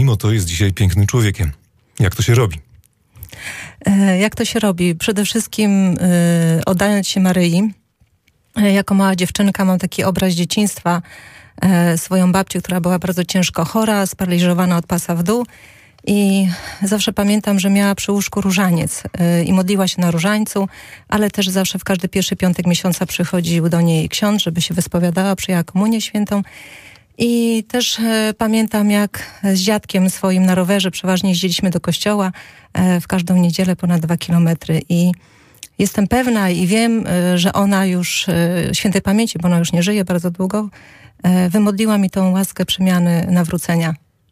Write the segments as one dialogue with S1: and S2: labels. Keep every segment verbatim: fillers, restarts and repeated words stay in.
S1: mimo to jest dzisiaj pięknym człowiekiem. Jak to się robi?
S2: Jak to się robi? Przede wszystkim yy, oddając się Maryi. Jako mała dziewczynka mam taki obraz dzieciństwa, yy, swoją babcię, która była bardzo ciężko chora, sparaliżowana od pasa w dół. I zawsze pamiętam, że miała przy łóżku różaniec yy, i modliła się na różańcu, ale też zawsze w każdy pierwszy piątek miesiąca przychodził do niej ksiądz, żeby się wyspowiadała, przyjęła komunię świętą. I też e, pamiętam, jak z dziadkiem swoim na rowerze przeważnie jeździliśmy do kościoła e, w każdą niedzielę ponad dwa kilometry. I jestem pewna i wiem, e, że ona już, e, świętej pamięci, bo ona już nie żyje bardzo długo, e, wymodliła mi tą łaskę przemiany, nawrócenia.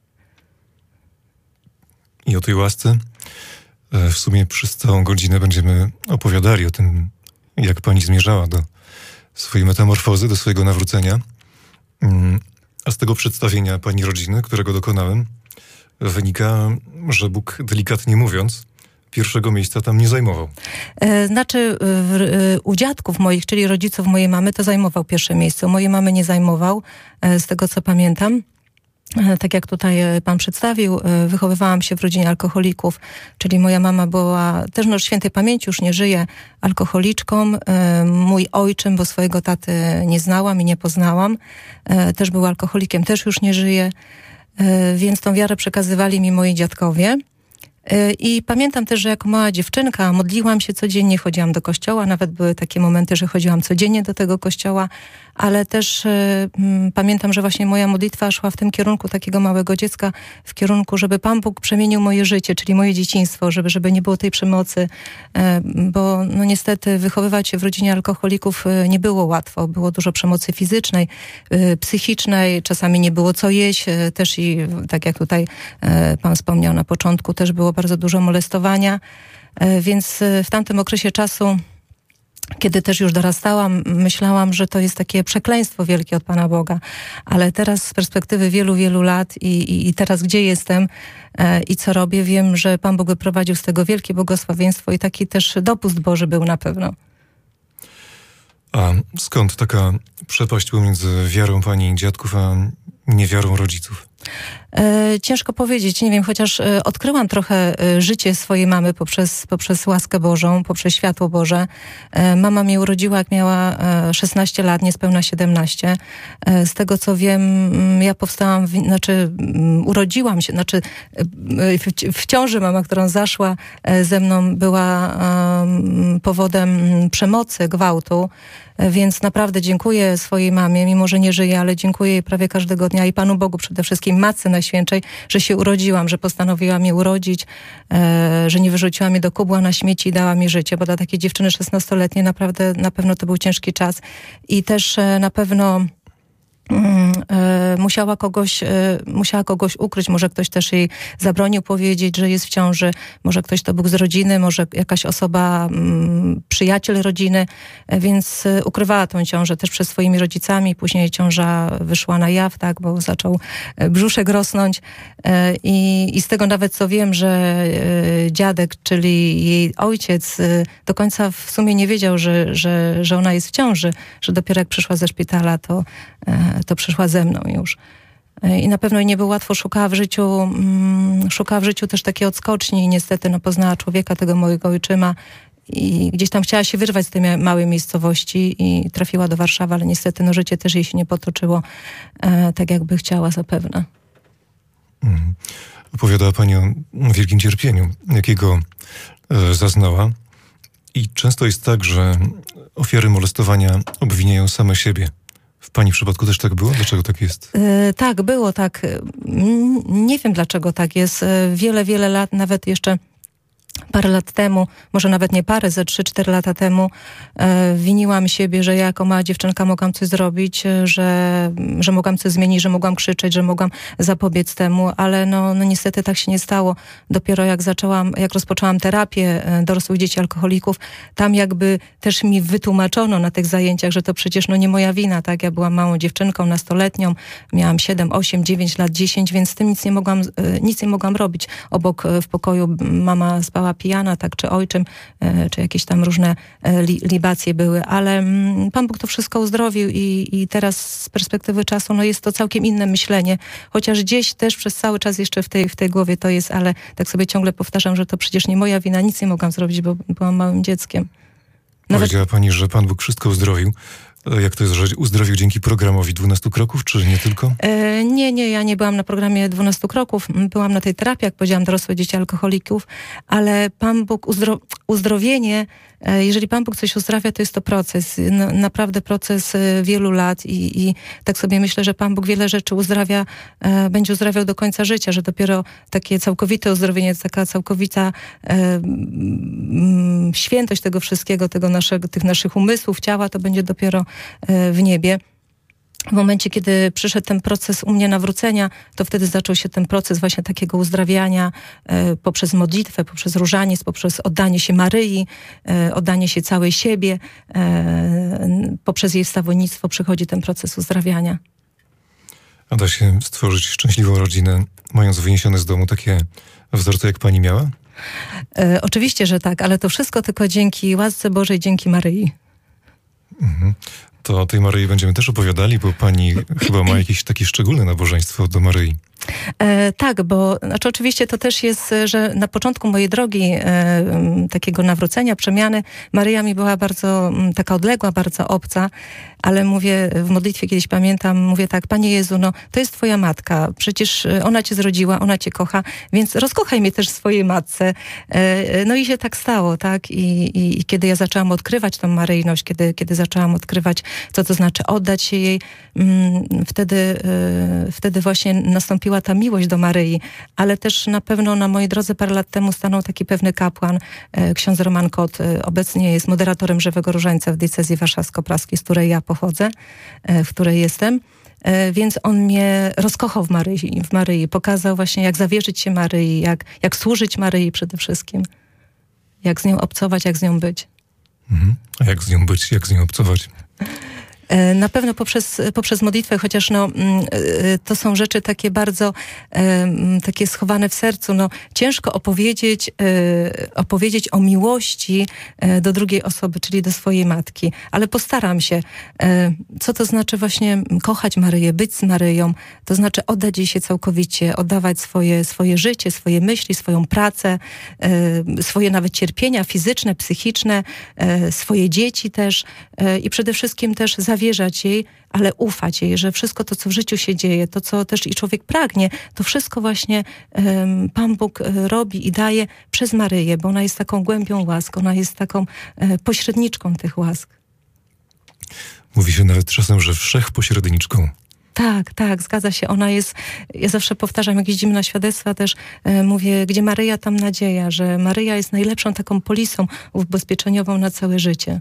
S1: I o tej łasce e, w sumie przez całą godzinę będziemy opowiadali o tym, jak pani zmierzała do swojej metamorfozy, do swojego nawrócenia. Mm. A z tego przedstawienia pani rodziny, którego dokonałem, wynika, że Bóg, delikatnie mówiąc, pierwszego miejsca tam nie zajmował.
S2: E, znaczy w, u dziadków moich, czyli rodziców mojej mamy, to zajmował pierwsze miejsce. U mojej mamy nie zajmował, e, z tego co pamiętam. Tak jak tutaj pan przedstawił, wychowywałam się w rodzinie alkoholików, czyli moja mama była też no świętej pamięci, już nie żyje, alkoholiczką. Mój ojczym, bo swojego taty nie znałam i nie poznałam, też był alkoholikiem, też już nie żyje, więc tą wiarę przekazywali mi moi dziadkowie. I pamiętam też, że jako mała dziewczynka modliłam się codziennie, chodziłam do kościoła, nawet były takie momenty, że chodziłam codziennie do tego kościoła, ale też y, pamiętam, że właśnie moja modlitwa szła w tym kierunku takiego małego dziecka, w kierunku, żeby Pan Bóg przemienił moje życie, czyli moje dzieciństwo, żeby, żeby nie było tej przemocy, y, bo no niestety wychowywać się w rodzinie alkoholików y, nie było łatwo, było dużo przemocy fizycznej, y, psychicznej, czasami nie było co jeść, y, też i tak jak tutaj y, Pan wspomniał na początku, też było bardzo dużo molestowania, y, więc y, w tamtym okresie czasu, kiedy też już dorastałam, myślałam, że to jest takie przekleństwo wielkie od Pana Boga. Ale teraz z perspektywy wielu, wielu lat i, i, i teraz gdzie jestem e, i co robię, wiem, że Pan Bóg wyprowadził z tego wielkie błogosławieństwo i taki też dopust Boży był na pewno.
S1: A skąd taka przepaść pomiędzy wiarą pani i dziadków, a niewiarą rodziców?
S2: E, ciężko powiedzieć, nie wiem, chociaż e, odkryłam trochę e, życie swojej mamy poprzez, poprzez łaskę Bożą, poprzez światło Boże. E, mama mnie urodziła, jak miała e, szesnaście lat, niespełna siedemnaście. E, z tego co wiem, m, ja powstałam, w, znaczy m, urodziłam się, znaczy e, w, w ciąży mama, którą zaszła e, ze mną, była e, powodem przemocy, gwałtu. Więc naprawdę dziękuję swojej mamie, mimo że nie żyje, ale dziękuję jej prawie każdego dnia i Panu Bogu przede wszystkim, Matce Najświętszej, że się urodziłam, że postanowiła mnie urodzić, e, że nie wyrzuciła mnie do kubła na śmieci i dała mi życie, bo dla takiej dziewczyny szesnastoletniej naprawdę na pewno to był ciężki czas. I też e, na pewno E, musiała kogoś, e, musiała kogoś ukryć, może ktoś też jej zabronił powiedzieć, że jest w ciąży, może ktoś to był z rodziny, może jakaś osoba, m, przyjaciel rodziny, e, więc e, ukrywała tą ciążę też przed swoimi rodzicami, później ciąża wyszła na jaw, tak, bo zaczął brzuszek rosnąć e, i, i z tego nawet co wiem, że e, dziadek, czyli jej ojciec e, do końca w sumie nie wiedział, że, że, że ona jest w ciąży, że dopiero jak przyszła ze szpitala, to e, to przyszła ze mną już. I na pewno nie było łatwo, szukała w życiu, mm, szukała w życiu też takiej odskoczni i niestety no, poznała człowieka, tego mojego ojczyma i gdzieś tam chciała się wyrwać z tej małej miejscowości i trafiła do Warszawy, ale niestety no, życie też jej się nie potoczyło e, tak, jakby chciała zapewne.
S1: Mhm. Opowiadała pani o wielkim cierpieniu, jakiego e, zaznała. I często jest tak, że ofiary molestowania obwiniają same siebie. W pani przypadku też tak było? Dlaczego tak jest?
S2: Yy, tak, było tak. Nie wiem, dlaczego tak jest. Wiele, wiele lat, nawet jeszcze parę lat temu, może nawet nie parę, ze trzy, cztery lata temu e, winiłam siebie, że ja jako mała dziewczynka mogłam coś zrobić, że, że mogłam coś zmienić, że mogłam krzyczeć, że mogłam zapobiec temu, ale no, no niestety tak się nie stało. Dopiero jak zaczęłam, jak rozpoczęłam terapię dorosłych dzieci alkoholików, tam jakby też mi wytłumaczono na tych zajęciach, że to przecież no nie moja wina, tak? Ja byłam małą dziewczynką, nastoletnią, miałam siedem, osiem, dziewięć lat, dziesięć, więc z tym nic nie mogłam, nic nie mogłam robić. Obok w pokoju mama spała pijana, tak, czy ojczym, czy jakieś tam różne li, libacje były, ale Pan Bóg to wszystko uzdrowił i, i teraz z perspektywy czasu, no jest to całkiem inne myślenie, chociaż gdzieś też przez cały czas jeszcze w tej, w tej głowie to jest, ale tak sobie ciągle powtarzam, że to przecież nie moja wina, nic nie mogłam zrobić, bo byłam małym dzieckiem.
S1: Nawet... Powiedziała pani, że Pan Bóg wszystko uzdrowił. Jak to jest, że uzdrowił dzięki programowi dwunastu kroków, czy nie tylko?
S2: E, nie, nie, ja nie byłam na programie dwunastu kroków. Byłam na tej terapii, jak powiedziałam, dorosłe dzieci alkoholików, ale Pan Bóg, uzdro... uzdrowienie, e, jeżeli Pan Bóg coś uzdrawia, to jest to proces, no, naprawdę proces e, wielu lat i, i tak sobie myślę, że Pan Bóg wiele rzeczy uzdrawia, e, będzie uzdrawiał do końca życia, że dopiero takie całkowite uzdrowienie, taka całkowita e, m, świętość tego wszystkiego, tego naszego, tych naszych umysłów, ciała, to będzie dopiero w niebie. W momencie, kiedy przyszedł ten proces u mnie nawrócenia, to wtedy zaczął się ten proces właśnie takiego uzdrawiania e, poprzez modlitwę, poprzez różaniec, poprzez oddanie się Maryi, e, oddanie się całej siebie, e, poprzez jej wstawiennictwo przychodzi ten proces uzdrawiania.
S1: A da się stworzyć szczęśliwą rodzinę, mając wyniesione z domu takie wzorce, jak pani miała?
S2: E, oczywiście, że tak, ale to wszystko tylko dzięki łasce Bożej, dzięki Maryi.
S1: Mhm. To o tej Maryi będziemy też opowiadali, bo pani chyba ma jakieś takie szczególne nabożeństwo do Maryi.
S2: E, tak, bo znaczy oczywiście to też jest, że na początku mojej drogi e, takiego nawrócenia, przemiany, Maryja mi była bardzo m, taka odległa, bardzo obca, ale mówię w modlitwie kiedyś pamiętam, mówię tak, Panie Jezu, no to jest Twoja matka, przecież ona Cię zrodziła, ona Cię kocha, więc rozkochaj mnie też w swojej matce. E, no i się tak stało, tak? I, i, i kiedy ja zaczęłam odkrywać tą Maryjność, kiedy, kiedy zaczęłam odkrywać, co to znaczy oddać się jej, m, wtedy, e, wtedy właśnie nastąpiła ta miłość do Maryi, ale też na pewno na mojej drodze parę lat temu stanął taki pewny kapłan, e, ksiądz Roman Kot, e, obecnie jest moderatorem Żywego Różańca w diecezji warszawsko-praskiej, z której ja pochodzę, e, w której jestem. E, więc on mnie rozkochał w Maryi, w Maryi, pokazał właśnie, jak zawierzyć się Maryi, jak, jak służyć Maryi przede wszystkim, jak z nią obcować, jak z nią być.
S1: Mhm. A jak z nią być, jak z nią obcować?
S2: Na pewno poprzez, poprzez modlitwę, chociaż no, to są rzeczy takie bardzo takie schowane w sercu. No, ciężko opowiedzieć, opowiedzieć o miłości do drugiej osoby, czyli do swojej matki, ale postaram się. Co to znaczy właśnie kochać Maryję, być z Maryją? To znaczy oddać jej się całkowicie, oddawać swoje, swoje życie, swoje myśli, swoją pracę, swoje nawet cierpienia fizyczne, psychiczne, swoje dzieci też i przede wszystkim też zawierzać jej, ale ufać jej, że wszystko to, co w życiu się dzieje, to, co też i człowiek pragnie, to wszystko właśnie um, Pan Bóg robi i daje przez Maryję, bo ona jest taką głębią łask, ona jest taką e, pośredniczką tych łask.
S1: Mówi się nawet czasem, że wszechpośredniczką.
S2: Tak, tak, zgadza się. Ona jest, ja zawsze powtarzam, jak jeździmy na świadectwa, też e, mówię, gdzie Maryja, tam nadzieja, że Maryja jest najlepszą taką polisą ubezpieczeniową na całe życie.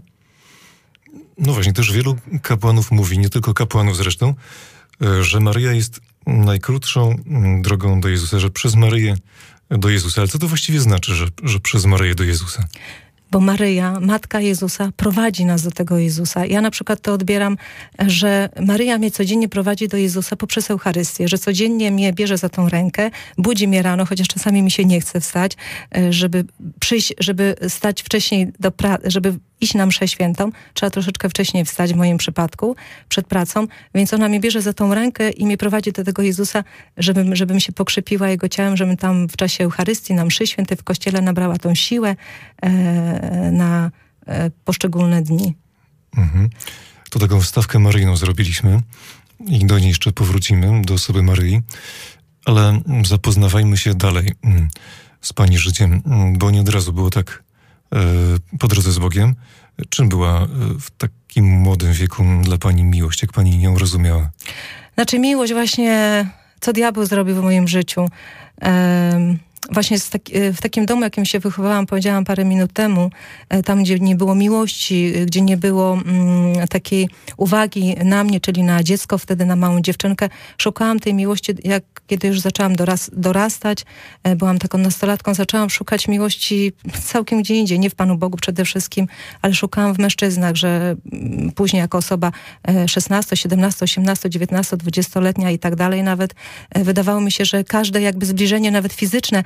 S1: No właśnie, też wielu kapłanów mówi, nie tylko kapłanów zresztą, że Maryja jest najkrótszą drogą do Jezusa, że przez Maryję do Jezusa. Ale co to właściwie znaczy, że, że przez Maryję do Jezusa?
S2: Bo Maryja, Matka Jezusa, prowadzi nas do tego Jezusa. Ja na przykład to odbieram, że Maryja mnie codziennie prowadzi do Jezusa poprzez Eucharystię, że codziennie mnie bierze za tą rękę, budzi mnie rano, chociaż czasami mi się nie chce wstać, żeby przyjść, żeby stać wcześniej do pracy, żeby iść na mszę świętą, trzeba troszeczkę wcześniej wstać w moim przypadku, przed pracą, więc ona mnie bierze za tą rękę i mnie prowadzi do tego Jezusa, żebym, żebym się pokrzepiła Jego ciałem, żebym tam w czasie Eucharystii, na mszy świętej w kościele nabrała tą siłę e, na e, poszczególne dni.
S1: Mhm. To taką wstawkę maryjną zrobiliśmy i do niej jeszcze powrócimy, do osoby Maryi, ale zapoznawajmy się dalej z Pani życiem, bo nie od razu było tak po drodze z Bogiem. Czym była w takim młodym wieku dla Pani miłość? Jak Pani ją rozumiała?
S2: Znaczy miłość właśnie, co diabeł zrobił w moim życiu. Um, Właśnie z taki, w takim domu, jakim się wychowałam, powiedziałam parę minut temu, tam, gdzie nie było miłości, gdzie nie było mm, takiej uwagi na mnie, czyli na dziecko, wtedy na małą dziewczynkę, szukałam tej miłości, jak kiedy już zaczęłam doras, dorastać, byłam taką nastolatką, zaczęłam szukać miłości całkiem gdzie indziej, nie w Panu Bogu przede wszystkim, ale szukałam w mężczyznach, że później jako osoba szesnasto, siedemnasto, osiemnasto, dziewiętnasto, dwudziestoletnia i tak dalej nawet, wydawało mi się, że każde jakby zbliżenie, nawet fizyczne,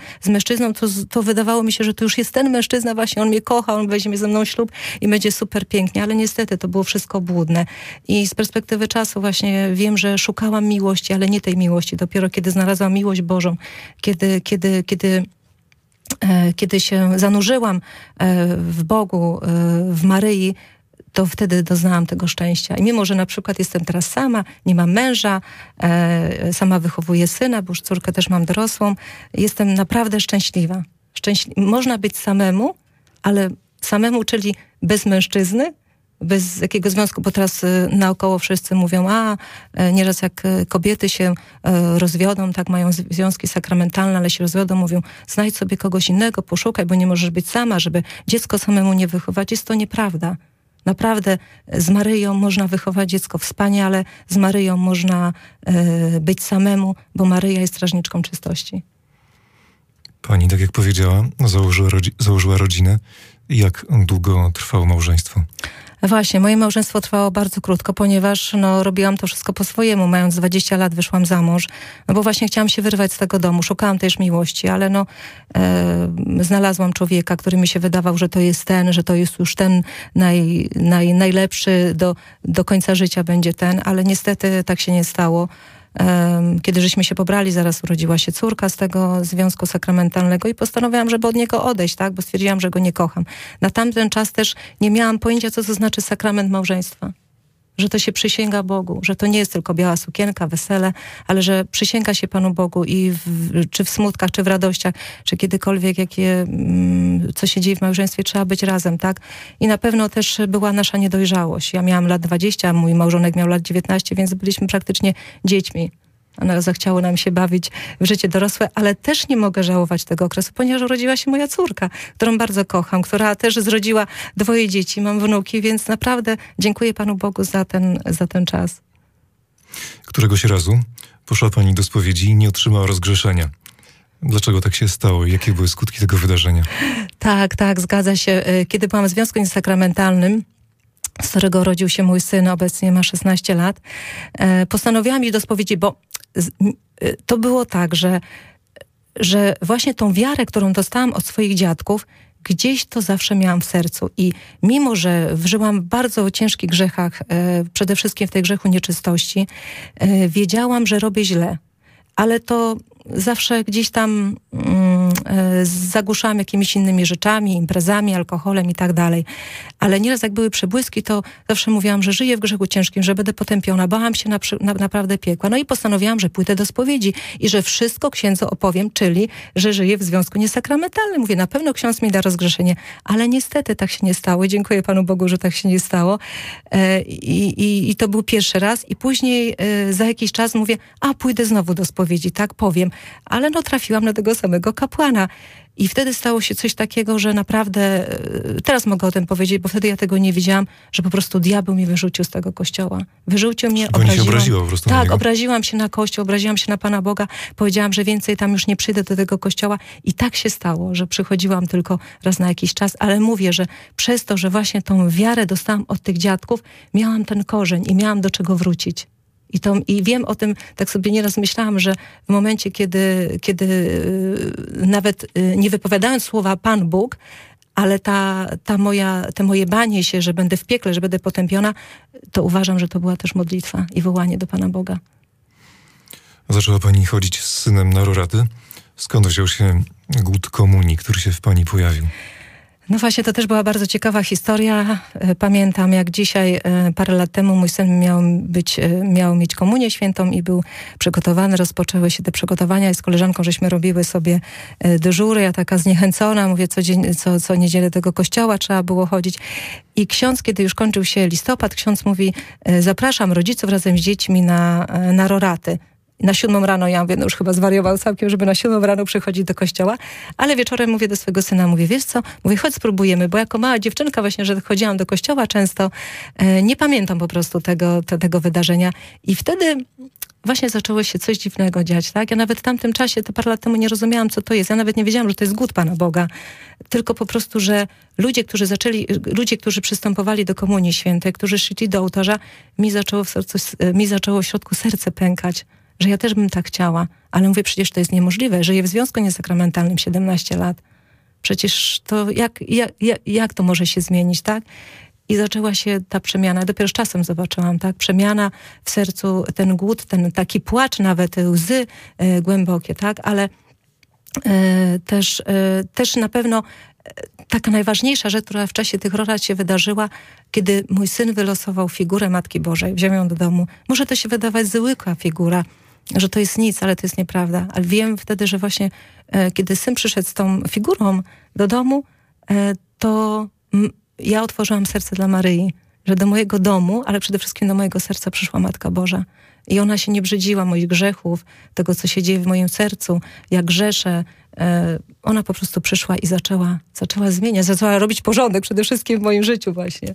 S2: z mężczyzną, to, to wydawało mi się, że to już jest ten mężczyzna właśnie, on mnie kocha, on weźmie ze mną ślub i będzie super pięknie, ale niestety to było wszystko błudne. I z perspektywy czasu właśnie wiem, że szukałam miłości, ale nie tej miłości. Dopiero kiedy znalazłam miłość Bożą, kiedy, kiedy, kiedy kiedy się zanurzyłam w Bogu, w Maryi, to wtedy doznałam tego szczęścia. I mimo, że na przykład jestem teraz sama, nie mam męża, sama wychowuję syna, bo już córkę też mam dorosłą, jestem naprawdę szczęśliwa. Szczęśli- Można być samemu, ale samemu, czyli bez mężczyzny, bez jakiego związku, bo teraz y, naokoło wszyscy mówią, a y, nieraz jak y, kobiety się y, rozwiodą, tak mają związki sakramentalne, ale się rozwiodą, mówią, znajdź sobie kogoś innego, poszukaj, bo nie możesz być sama, żeby dziecko samemu nie wychować. Jest to nieprawda. Naprawdę z Maryją można wychować dziecko wspaniale, z Maryją można y, być samemu, bo Maryja jest strażniczką czystości.
S1: Pani, tak jak powiedziała, założyła, rodzi- założyła rodzinę. Jak długo trwało małżeństwo?
S2: Właśnie, moje małżeństwo trwało bardzo krótko, ponieważ no, robiłam to wszystko po swojemu. Mając dwadzieścia lat wyszłam za mąż, no bo właśnie chciałam się wyrwać z tego domu. Szukałam też miłości, ale no e, znalazłam człowieka, który mi się wydawał, że to jest ten, że to jest już ten naj, naj, najlepszy, do, do końca życia będzie ten, ale niestety tak się nie stało. Kiedy żeśmy się pobrali, zaraz urodziła się córka z tego związku sakramentalnego i postanowiłam, żeby od niego odejść, tak, bo stwierdziłam, że go nie kocham. Na tamten czas też nie miałam pojęcia, co to znaczy sakrament małżeństwa. Że to się przysięga Bogu, że to nie jest tylko biała sukienka, wesele, ale że przysięga się Panu Bogu i w, czy w smutkach, czy w radościach, czy kiedykolwiek, jakie, co się dzieje w małżeństwie, trzeba być razem, tak? I na pewno też była nasza niedojrzałość. Ja miałam lat dwadzieścia, mój małżonek miał lat dziewiętnaście, więc byliśmy praktycznie dziećmi. Ona zachciało nam się bawić w życie dorosłe, ale też nie mogę żałować tego okresu, ponieważ urodziła się moja córka, którą bardzo kocham, która też zrodziła dwoje dzieci, mam wnuki, więc naprawdę dziękuję Panu Bogu za ten, za ten czas.
S1: Któregoś razu poszła pani do spowiedzi i nie otrzymała rozgrzeszenia. Dlaczego tak się stało i jakie były skutki tego wydarzenia?
S2: Tak, tak, zgadza się. Kiedy byłam w związku niesakramentalnym, z którego urodził się mój syn, obecnie ma szesnaście lat, postanowiłam iść do spowiedzi, bo to było tak, że, że właśnie tą wiarę, którą dostałam od swoich dziadków, gdzieś to zawsze miałam w sercu. I mimo, że żyłam w bardzo ciężkich grzechach, przede wszystkim w tej grzechu nieczystości, wiedziałam, że robię źle. Ale to zawsze gdzieś tam mm, zagłuszałam jakimiś innymi rzeczami, imprezami, alkoholem i tak dalej. Ale nieraz jak były przebłyski, to zawsze mówiłam, że żyję w grzechu ciężkim, że będę potępiona. Bałam się na, na, naprawdę piekła. No i postanowiłam, że pójdę do spowiedzi i że wszystko księdzu opowiem, czyli, że żyję w związku niesakramentalnym. Mówię, na pewno ksiądz mi da rozgrzeszenie. Ale niestety tak się nie stało. Dziękuję Panu Bogu, że tak się nie stało. E, i, i, I to był pierwszy raz. I później e, za jakiś czas mówię, a pójdę znowu do spowiedzi, tak powiem. Ale no trafiłam na tego samego kapłana. I wtedy stało się coś takiego, że naprawdę, teraz mogę o tym powiedzieć, bo wtedy ja tego nie wiedziałam, że po prostu diabeł mnie wyrzucił z tego kościoła. Wyrzucił mnie,
S1: Pani się obraziła po prostu na
S2: Tak,
S1: niego.
S2: obraziłam się na kościół, obraziłam się na Pana Boga. Powiedziałam, że więcej tam już nie przyjdę do tego kościoła. I tak się stało, że przychodziłam tylko raz na jakiś czas, ale mówię, że przez to, że właśnie tą wiarę dostałam od tych dziadków, miałam ten korzeń i miałam do czego wrócić. I, to, I wiem o tym, tak sobie nieraz myślałam, że w momencie, kiedy, kiedy yy, nawet yy, nie wypowiadając słowa Pan Bóg, ale ta, ta moja, te moje banie się, że będę w piekle, że będę potępiona, to uważam, że to była też modlitwa i wołanie do Pana Boga.
S1: Zaczęła pani chodzić z synem na roraty. Skąd wziął się głód komunii, który się w pani pojawił?
S2: No właśnie, to też była bardzo ciekawa historia. Pamiętam, jak dzisiaj, parę lat temu mój syn miał być, miał mieć komunię świętą i był przygotowany, rozpoczęły się te przygotowania i z koleżanką żeśmy robiły sobie dyżury. Ja taka zniechęcona, mówię, co, dzień, co, co niedzielę do tego kościoła trzeba było chodzić. I ksiądz, kiedy już kończył się listopad, ksiądz mówi, zapraszam rodziców razem z dziećmi na, na roraty. Na siódmą rano, ja mówię, no już chyba zwariował całkiem, żeby na siódmą rano przychodzić do kościoła, ale wieczorem mówię do swojego syna, mówię, wiesz co, mówię, chodź spróbujemy, bo jako mała dziewczynka właśnie, że chodziłam do kościoła często, e, nie pamiętam po prostu tego, te, tego wydarzenia i wtedy właśnie zaczęło się coś dziwnego dziać, tak? Ja nawet w tamtym czasie, te parę lat temu nie rozumiałam, co to jest, ja nawet nie wiedziałam, że to jest głód Pana Boga, tylko po prostu, że ludzie, którzy zaczęli, ludzie, którzy przystępowali do Komunii Świętej, którzy szli do ołtarza, mi zaczęło w sercu, mi zaczęło w środku serce pękać. że ja też bym tak chciała. Ale mówię, przecież to jest niemożliwe. Żyję w związku niesakramentalnym siedemnaście lat. Przecież to jak, jak, jak, jak to może się zmienić, tak? I zaczęła się ta przemiana. Dopiero z czasem zobaczyłam, tak? Przemiana w sercu, ten głód, ten taki płacz nawet, łzy e, głębokie, tak? Ale e, też, e, też na pewno e, taka najważniejsza rzecz, która w czasie tych lat się wydarzyła, kiedy mój syn wylosował figurę Matki Bożej, wziął ją do domu. Może to się wydawać zwykła figura, że to jest nic, ale to jest nieprawda. Ale wiem wtedy, że właśnie e, kiedy syn przyszedł z tą figurą do domu, e, to m, ja otworzyłam serce dla Maryi, że do mojego domu, ale przede wszystkim do mojego serca przyszła Matka Boża. I ona się nie brzydziła moich grzechów, tego, co się dzieje w moim sercu, jak grzeszę. E, ona po prostu przyszła i zaczęła, zaczęła zmieniać, zaczęła robić porządek przede wszystkim w moim życiu właśnie.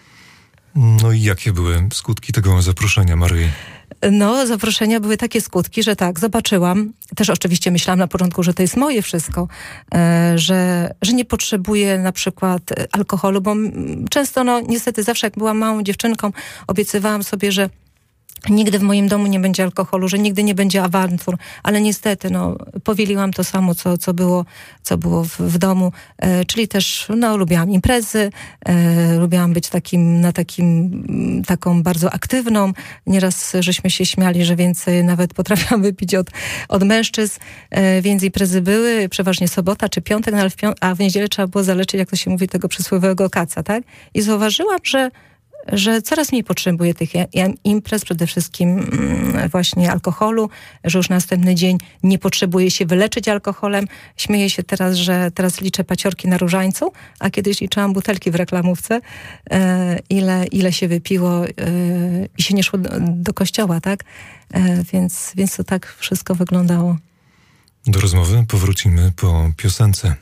S1: No i jakie były skutki tego zaproszenia Maryi?
S2: No, zaproszenia były takie skutki, że tak, zobaczyłam. Też oczywiście myślałam na początku, że to jest moje wszystko, e, że, że nie potrzebuję na przykład alkoholu, bo często, no niestety zawsze jak byłam małą dziewczynką, obiecywałam sobie, że nigdy w moim domu nie będzie alkoholu, że nigdy nie będzie awantur, ale niestety, no, powieliłam to samo, co, co było, co było w, w domu, e, czyli też, no, lubiłam imprezy, e, lubiłam być takim, na takim, taką bardzo aktywną. Nieraz żeśmy się śmiali, że więcej nawet potrafiłam wypić od, od mężczyzn, e, więc imprezy były, przeważnie sobota czy piątek, no, ale w pią- a w niedzielę trzeba było zaleczyć, jak to się mówi, tego przysłowiowego kaca, tak? I zauważyłam, że że coraz mniej potrzebuję tych imprez, przede wszystkim właśnie alkoholu, że już następny dzień nie potrzebuję się wyleczyć alkoholem. Śmieję się teraz, że teraz liczę paciorki na różańcu, a kiedyś liczyłam butelki w reklamówce, e, ile, ile się wypiło e, i się nie szło do, do kościoła, tak? E, więc, więc to tak wszystko wyglądało.
S1: Do rozmowy powrócimy po piosence.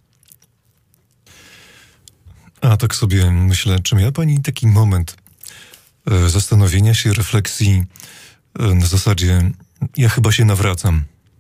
S1: A tak sobie myślę, czy miała pani taki moment e, zastanowienia się, refleksji e, na zasadzie, ja chyba się nawracam?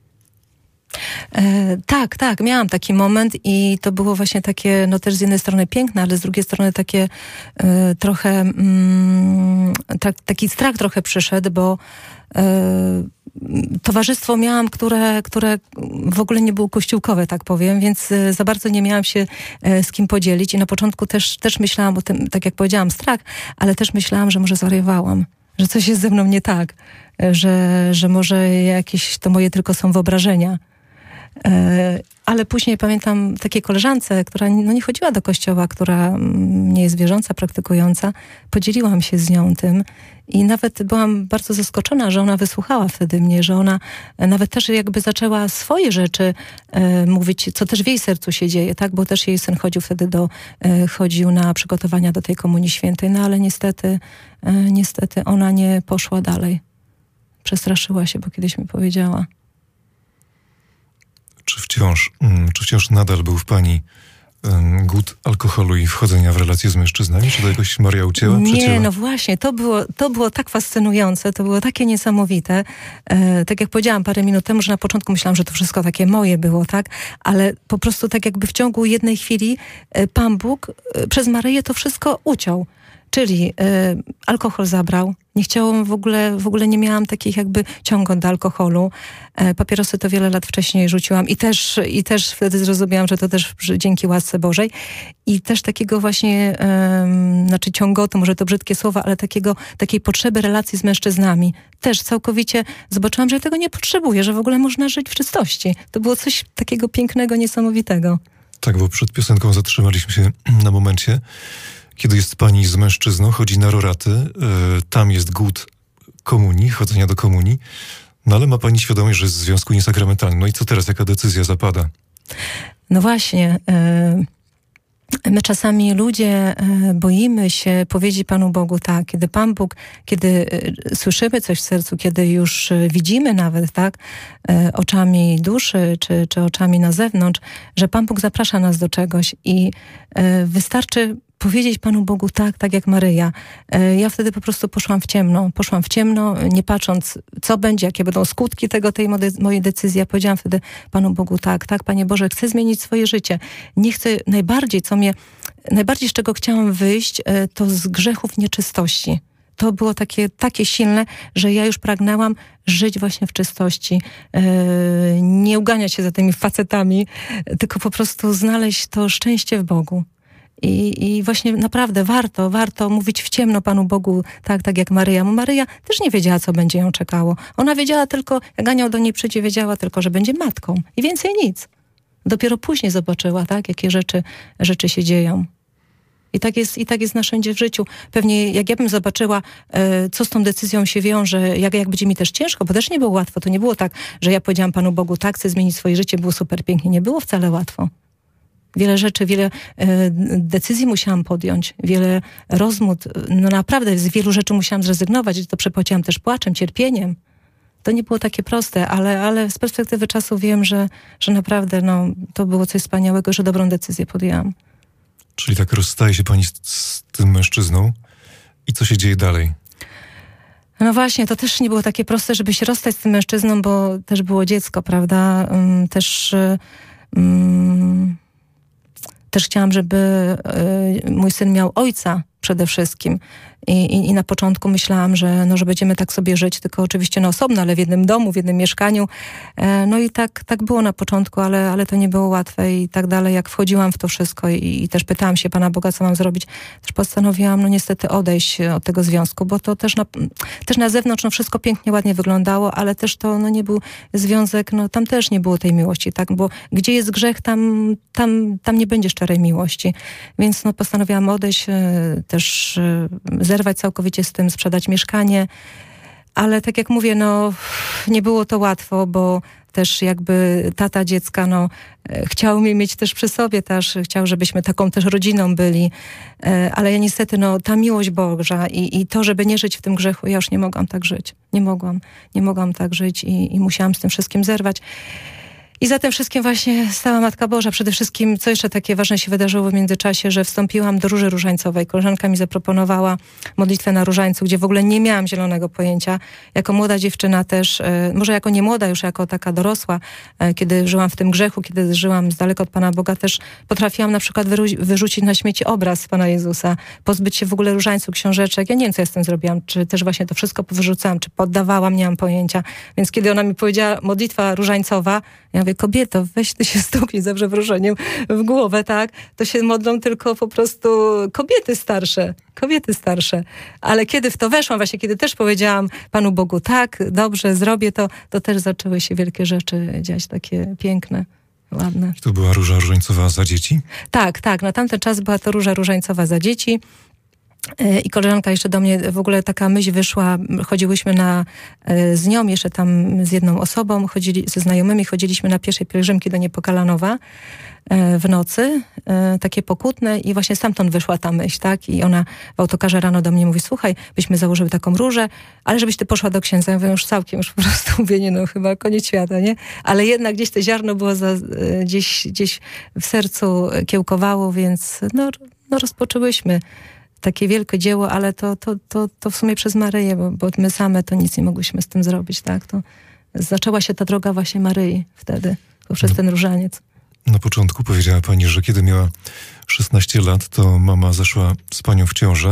S2: E, tak, tak, miałam taki moment i to było właśnie takie, no też z jednej strony piękne, ale z drugiej strony takie e, trochę, mm, tak, taki strach trochę przyszedł, bo e, towarzystwo miałam, które, które w ogóle nie było kościółkowe, tak powiem, więc za bardzo nie miałam się z kim podzielić i na początku też, też myślałam o tym, tak jak powiedziałam, strach, ale też myślałam, że może zwariowałam, że coś jest ze mną nie tak, że, że może jakieś to moje tylko są wyobrażenia. Ale później pamiętam takiej koleżance, która no nie chodziła do kościoła, która nie jest wierząca, praktykująca. Podzieliłam się z nią tym i nawet byłam bardzo zaskoczona, że ona wysłuchała wtedy mnie, że ona nawet też jakby zaczęła swoje rzeczy e, mówić, co też w jej sercu się dzieje, tak? Bo też jej syn chodził wtedy do, e, chodził na przygotowania do tej Komunii Świętej, no ale niestety, e, niestety ona nie poszła dalej. Przestraszyła się, bo kiedyś mi powiedziała.
S1: Czy wciąż, czy wciąż nadal był w pani um, głód alkoholu i wchodzenia w relacje z mężczyznami? Czy to jakoś Maria ucięła, przecięła?
S2: Nie, no właśnie, to było, to było tak fascynujące, to było takie niesamowite. E, tak jak powiedziałam parę minut temu, że na początku myślałam, że to wszystko takie moje było, tak? Ale po prostu tak jakby w ciągu jednej chwili e, Pan Bóg e, przez Maryję to wszystko uciął. Czyli e, alkohol zabrał. Nie chciałam w ogóle, w ogóle nie miałam takich jakby ciągów do alkoholu. E, papierosy to wiele lat wcześniej rzuciłam i też, i też wtedy zrozumiałam, że to też dzięki łasce Bożej. I też takiego właśnie, e, znaczy ciągotu, może to brzydkie słowa, ale takiego, takiej potrzeby relacji z mężczyznami. Też całkowicie zobaczyłam, że tego nie potrzebuję, że w ogóle można żyć w czystości. To było coś takiego pięknego, niesamowitego.
S1: Tak, bo przed piosenką zatrzymaliśmy się na momencie, kiedy jest pani z mężczyzną, chodzi na roraty, y, tam jest głód komunii, chodzenia do komunii, no ale ma pani świadomość, że jest w związku niesakramentalnym. No i co teraz, jaka decyzja zapada?
S2: No właśnie, y, my czasami ludzie y, boimy się powiedzieć Panu Bogu tak, kiedy Pan Bóg, kiedy y, słyszymy coś w sercu, kiedy już y, widzimy nawet, tak, y, oczami duszy, czy, czy oczami na zewnątrz, że Pan Bóg zaprasza nas do czegoś i y, wystarczy powiedzieć Panu Bogu tak, tak jak Maryja. Ja wtedy po prostu poszłam w ciemno. Poszłam w ciemno, nie patrząc, co będzie, jakie będą skutki tego, tej mojej decyzji. Ja powiedziałam wtedy Panu Bogu tak, tak, Panie Boże, chcę zmienić swoje życie. Nie chcę, najbardziej, co mnie, najbardziej z czego chciałam wyjść, to z grzechów nieczystości. to było takie, takie silne, że ja już pragnęłam żyć właśnie w czystości, yy, nie uganiać się za tymi facetami, tylko po prostu znaleźć to szczęście w Bogu. I, I właśnie naprawdę warto, warto mówić w ciemno Panu Bogu, tak, tak jak Maryja. Bo Maryja też nie wiedziała, co będzie ją czekało. Ona wiedziała tylko, jak anioł do niej przyjdzie, wiedziała tylko, że będzie matką. I więcej nic. Dopiero później zobaczyła, tak, jakie rzeczy, rzeczy się dzieją. I tak jest, i tak jest wszędzie w życiu. Pewnie jak ja bym zobaczyła, e, co z tą decyzją się wiąże, jak, jak będzie mi też ciężko, bo też nie było łatwo. To nie było tak, że ja powiedziałam Panu Bogu, tak, chcę zmienić swoje życie, było super pięknie. Nie było wcale łatwo. Wiele rzeczy, wiele e, decyzji musiałam podjąć, wiele rozmów. No naprawdę z wielu rzeczy musiałam zrezygnować. To przepłaciłam też płaczem, cierpieniem. To nie było takie proste, ale, ale z perspektywy czasu wiem, że, że naprawdę no, to było coś wspaniałego, że dobrą decyzję podjęłam.
S1: Czyli tak rozstaje się pani z, z tym mężczyzną i co się dzieje dalej?
S2: No właśnie, to też nie było takie proste, żeby się rozstać z tym mężczyzną, bo też było dziecko, prawda? Um, też... Um, Też chciałam, żeby y, mój syn miał ojca przede wszystkim. I, i, i na początku myślałam, że, no, że będziemy tak sobie żyć, tylko oczywiście no, osobno, ale w jednym domu, w jednym mieszkaniu. E, no i tak, tak było na początku, ale, ale to nie było łatwe i tak dalej. Jak wchodziłam w to wszystko i, i też pytałam się Pana Boga, co mam zrobić, też postanowiłam no niestety odejść od tego związku, bo to też na, też na zewnątrz no, wszystko pięknie, ładnie wyglądało, ale też to no, nie był związek, no tam też nie było tej miłości, tak? Bo gdzie jest grzech, tam, tam, tam nie będzie szczerej miłości. Więc no, postanowiłam odejść, też zerwać całkowicie z tym, sprzedać mieszkanie, ale tak jak mówię, no nie było to łatwo, bo też jakby tata dziecka, no chciał mnie mieć też przy sobie, też chciał, żebyśmy taką też rodziną byli, ale ja niestety, no ta miłość Boża i, i to, żeby nie żyć w tym grzechu, ja już nie mogłam tak żyć. Nie mogłam, nie mogłam tak żyć i, i musiałam z tym wszystkim zerwać. I za tym wszystkim właśnie stała Matka Boża. Przede wszystkim, co jeszcze takie ważne się wydarzyło w międzyczasie, że wstąpiłam do Róży Różańcowej. Koleżanka mi zaproponowała modlitwę na Różańcu, gdzie w ogóle nie miałam zielonego pojęcia. Jako młoda dziewczyna też, może jako nie młoda, już jako taka dorosła, kiedy żyłam w tym grzechu, kiedy żyłam z daleka od Pana Boga, też potrafiłam na przykład wyru- wyrzucić na śmieci obraz Pana Jezusa, pozbyć się w ogóle różańcu, książeczek. Ja nie wiem, co ja z tym zrobiłam. Czy też właśnie to wszystko wyrzucałam, czy poddawałam, nie mam pojęcia. Więc kiedy ona mi powiedziała modlitwa różańcowa, ja mówię, kobieto, weź ty się stuknij za przeproszeniem w głowę, tak? To się modlą tylko po prostu kobiety starsze, kobiety starsze. Ale kiedy w to weszłam, właśnie kiedy też powiedziałam Panu Bogu, tak, dobrze, zrobię to, to też zaczęły się wielkie rzeczy dziać, takie piękne, ładne.
S1: To była Róża Różańcowa za dzieci?
S2: Tak, tak, na tamten czas była to Róża Różańcowa za dzieci. I koleżanka jeszcze do mnie, w ogóle taka myśl wyszła, chodziłyśmy na, z nią, jeszcze tam z jedną osobą, chodzili, ze znajomymi, chodziliśmy na pieszej pielgrzymki do Niepokalanowa w nocy, takie pokutne i właśnie stamtąd wyszła ta myśl, tak? I ona w autokarze rano do mnie mówi, słuchaj, byśmy założyły taką różę, ale żebyś ty poszła do księdza. Ja mówię, już całkiem, już po prostu mówię, nie no, chyba koniec świata, nie? Ale jednak gdzieś to ziarno było za, gdzieś, gdzieś w sercu kiełkowało, więc no, no rozpoczęłyśmy takie wielkie dzieło, ale to, to, to, to w sumie przez Maryję, bo, bo my same to nic nie mogłyśmy z tym zrobić, tak? To zaczęła się ta droga właśnie Maryi wtedy, poprzez no, ten różaniec.
S1: Na początku powiedziała pani, że kiedy miała szesnaście lat, to mama zeszła z panią w ciążę.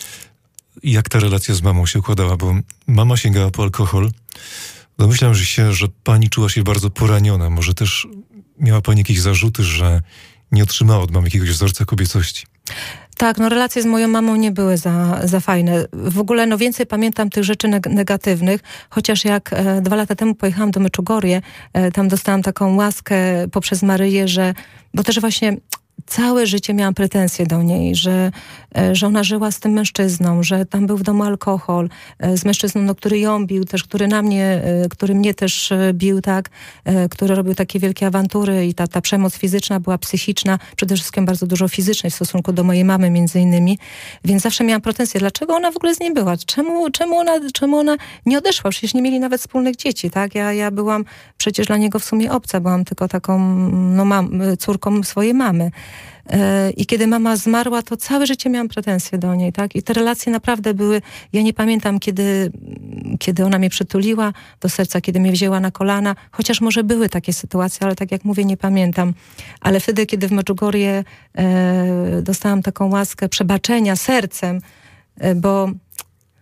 S1: Jak ta relacja z mamą się układała? Bo mama sięgała po alkohol. Domyślam się, że pani czuła się bardzo poraniona. Może też miała pani jakieś zarzuty, że nie otrzymała od mamy jakiegoś wzorca kobiecości.
S2: Tak, no relacje z moją mamą nie były za, za fajne. W ogóle no więcej pamiętam tych rzeczy neg- negatywnych, chociaż jak e, dwa lata temu pojechałam do Meczugorje, e, tam dostałam taką łaskę poprzez Maryję, że, bo też właśnie całe życie miałam pretensje do niej, że, że ona żyła z tym mężczyzną, że tam był w domu alkohol, z mężczyzną, no, który ją bił też, który na mnie, który mnie też bił, tak, który robił takie wielkie awantury i ta, ta przemoc fizyczna była psychiczna, przede wszystkim bardzo dużo fizycznej w stosunku do mojej mamy między innymi, więc zawsze miałam pretensje, dlaczego ona w ogóle z nim była, czemu, czemu, ona, czemu ona nie odeszła, przecież nie mieli nawet wspólnych dzieci, tak, ja, ja byłam przecież dla niego w sumie obca, byłam tylko taką, no, mam, córką swojej mamy. I kiedy mama zmarła, to całe życie miałam pretensje do niej, tak? I te relacje naprawdę były, ja nie pamiętam, kiedy, kiedy ona mnie przytuliła do serca, kiedy mnie wzięła na kolana, chociaż może były takie sytuacje, ale tak jak mówię, nie pamiętam. Ale wtedy, kiedy w Medjugorje e, dostałam taką łaskę przebaczenia sercem, e, bo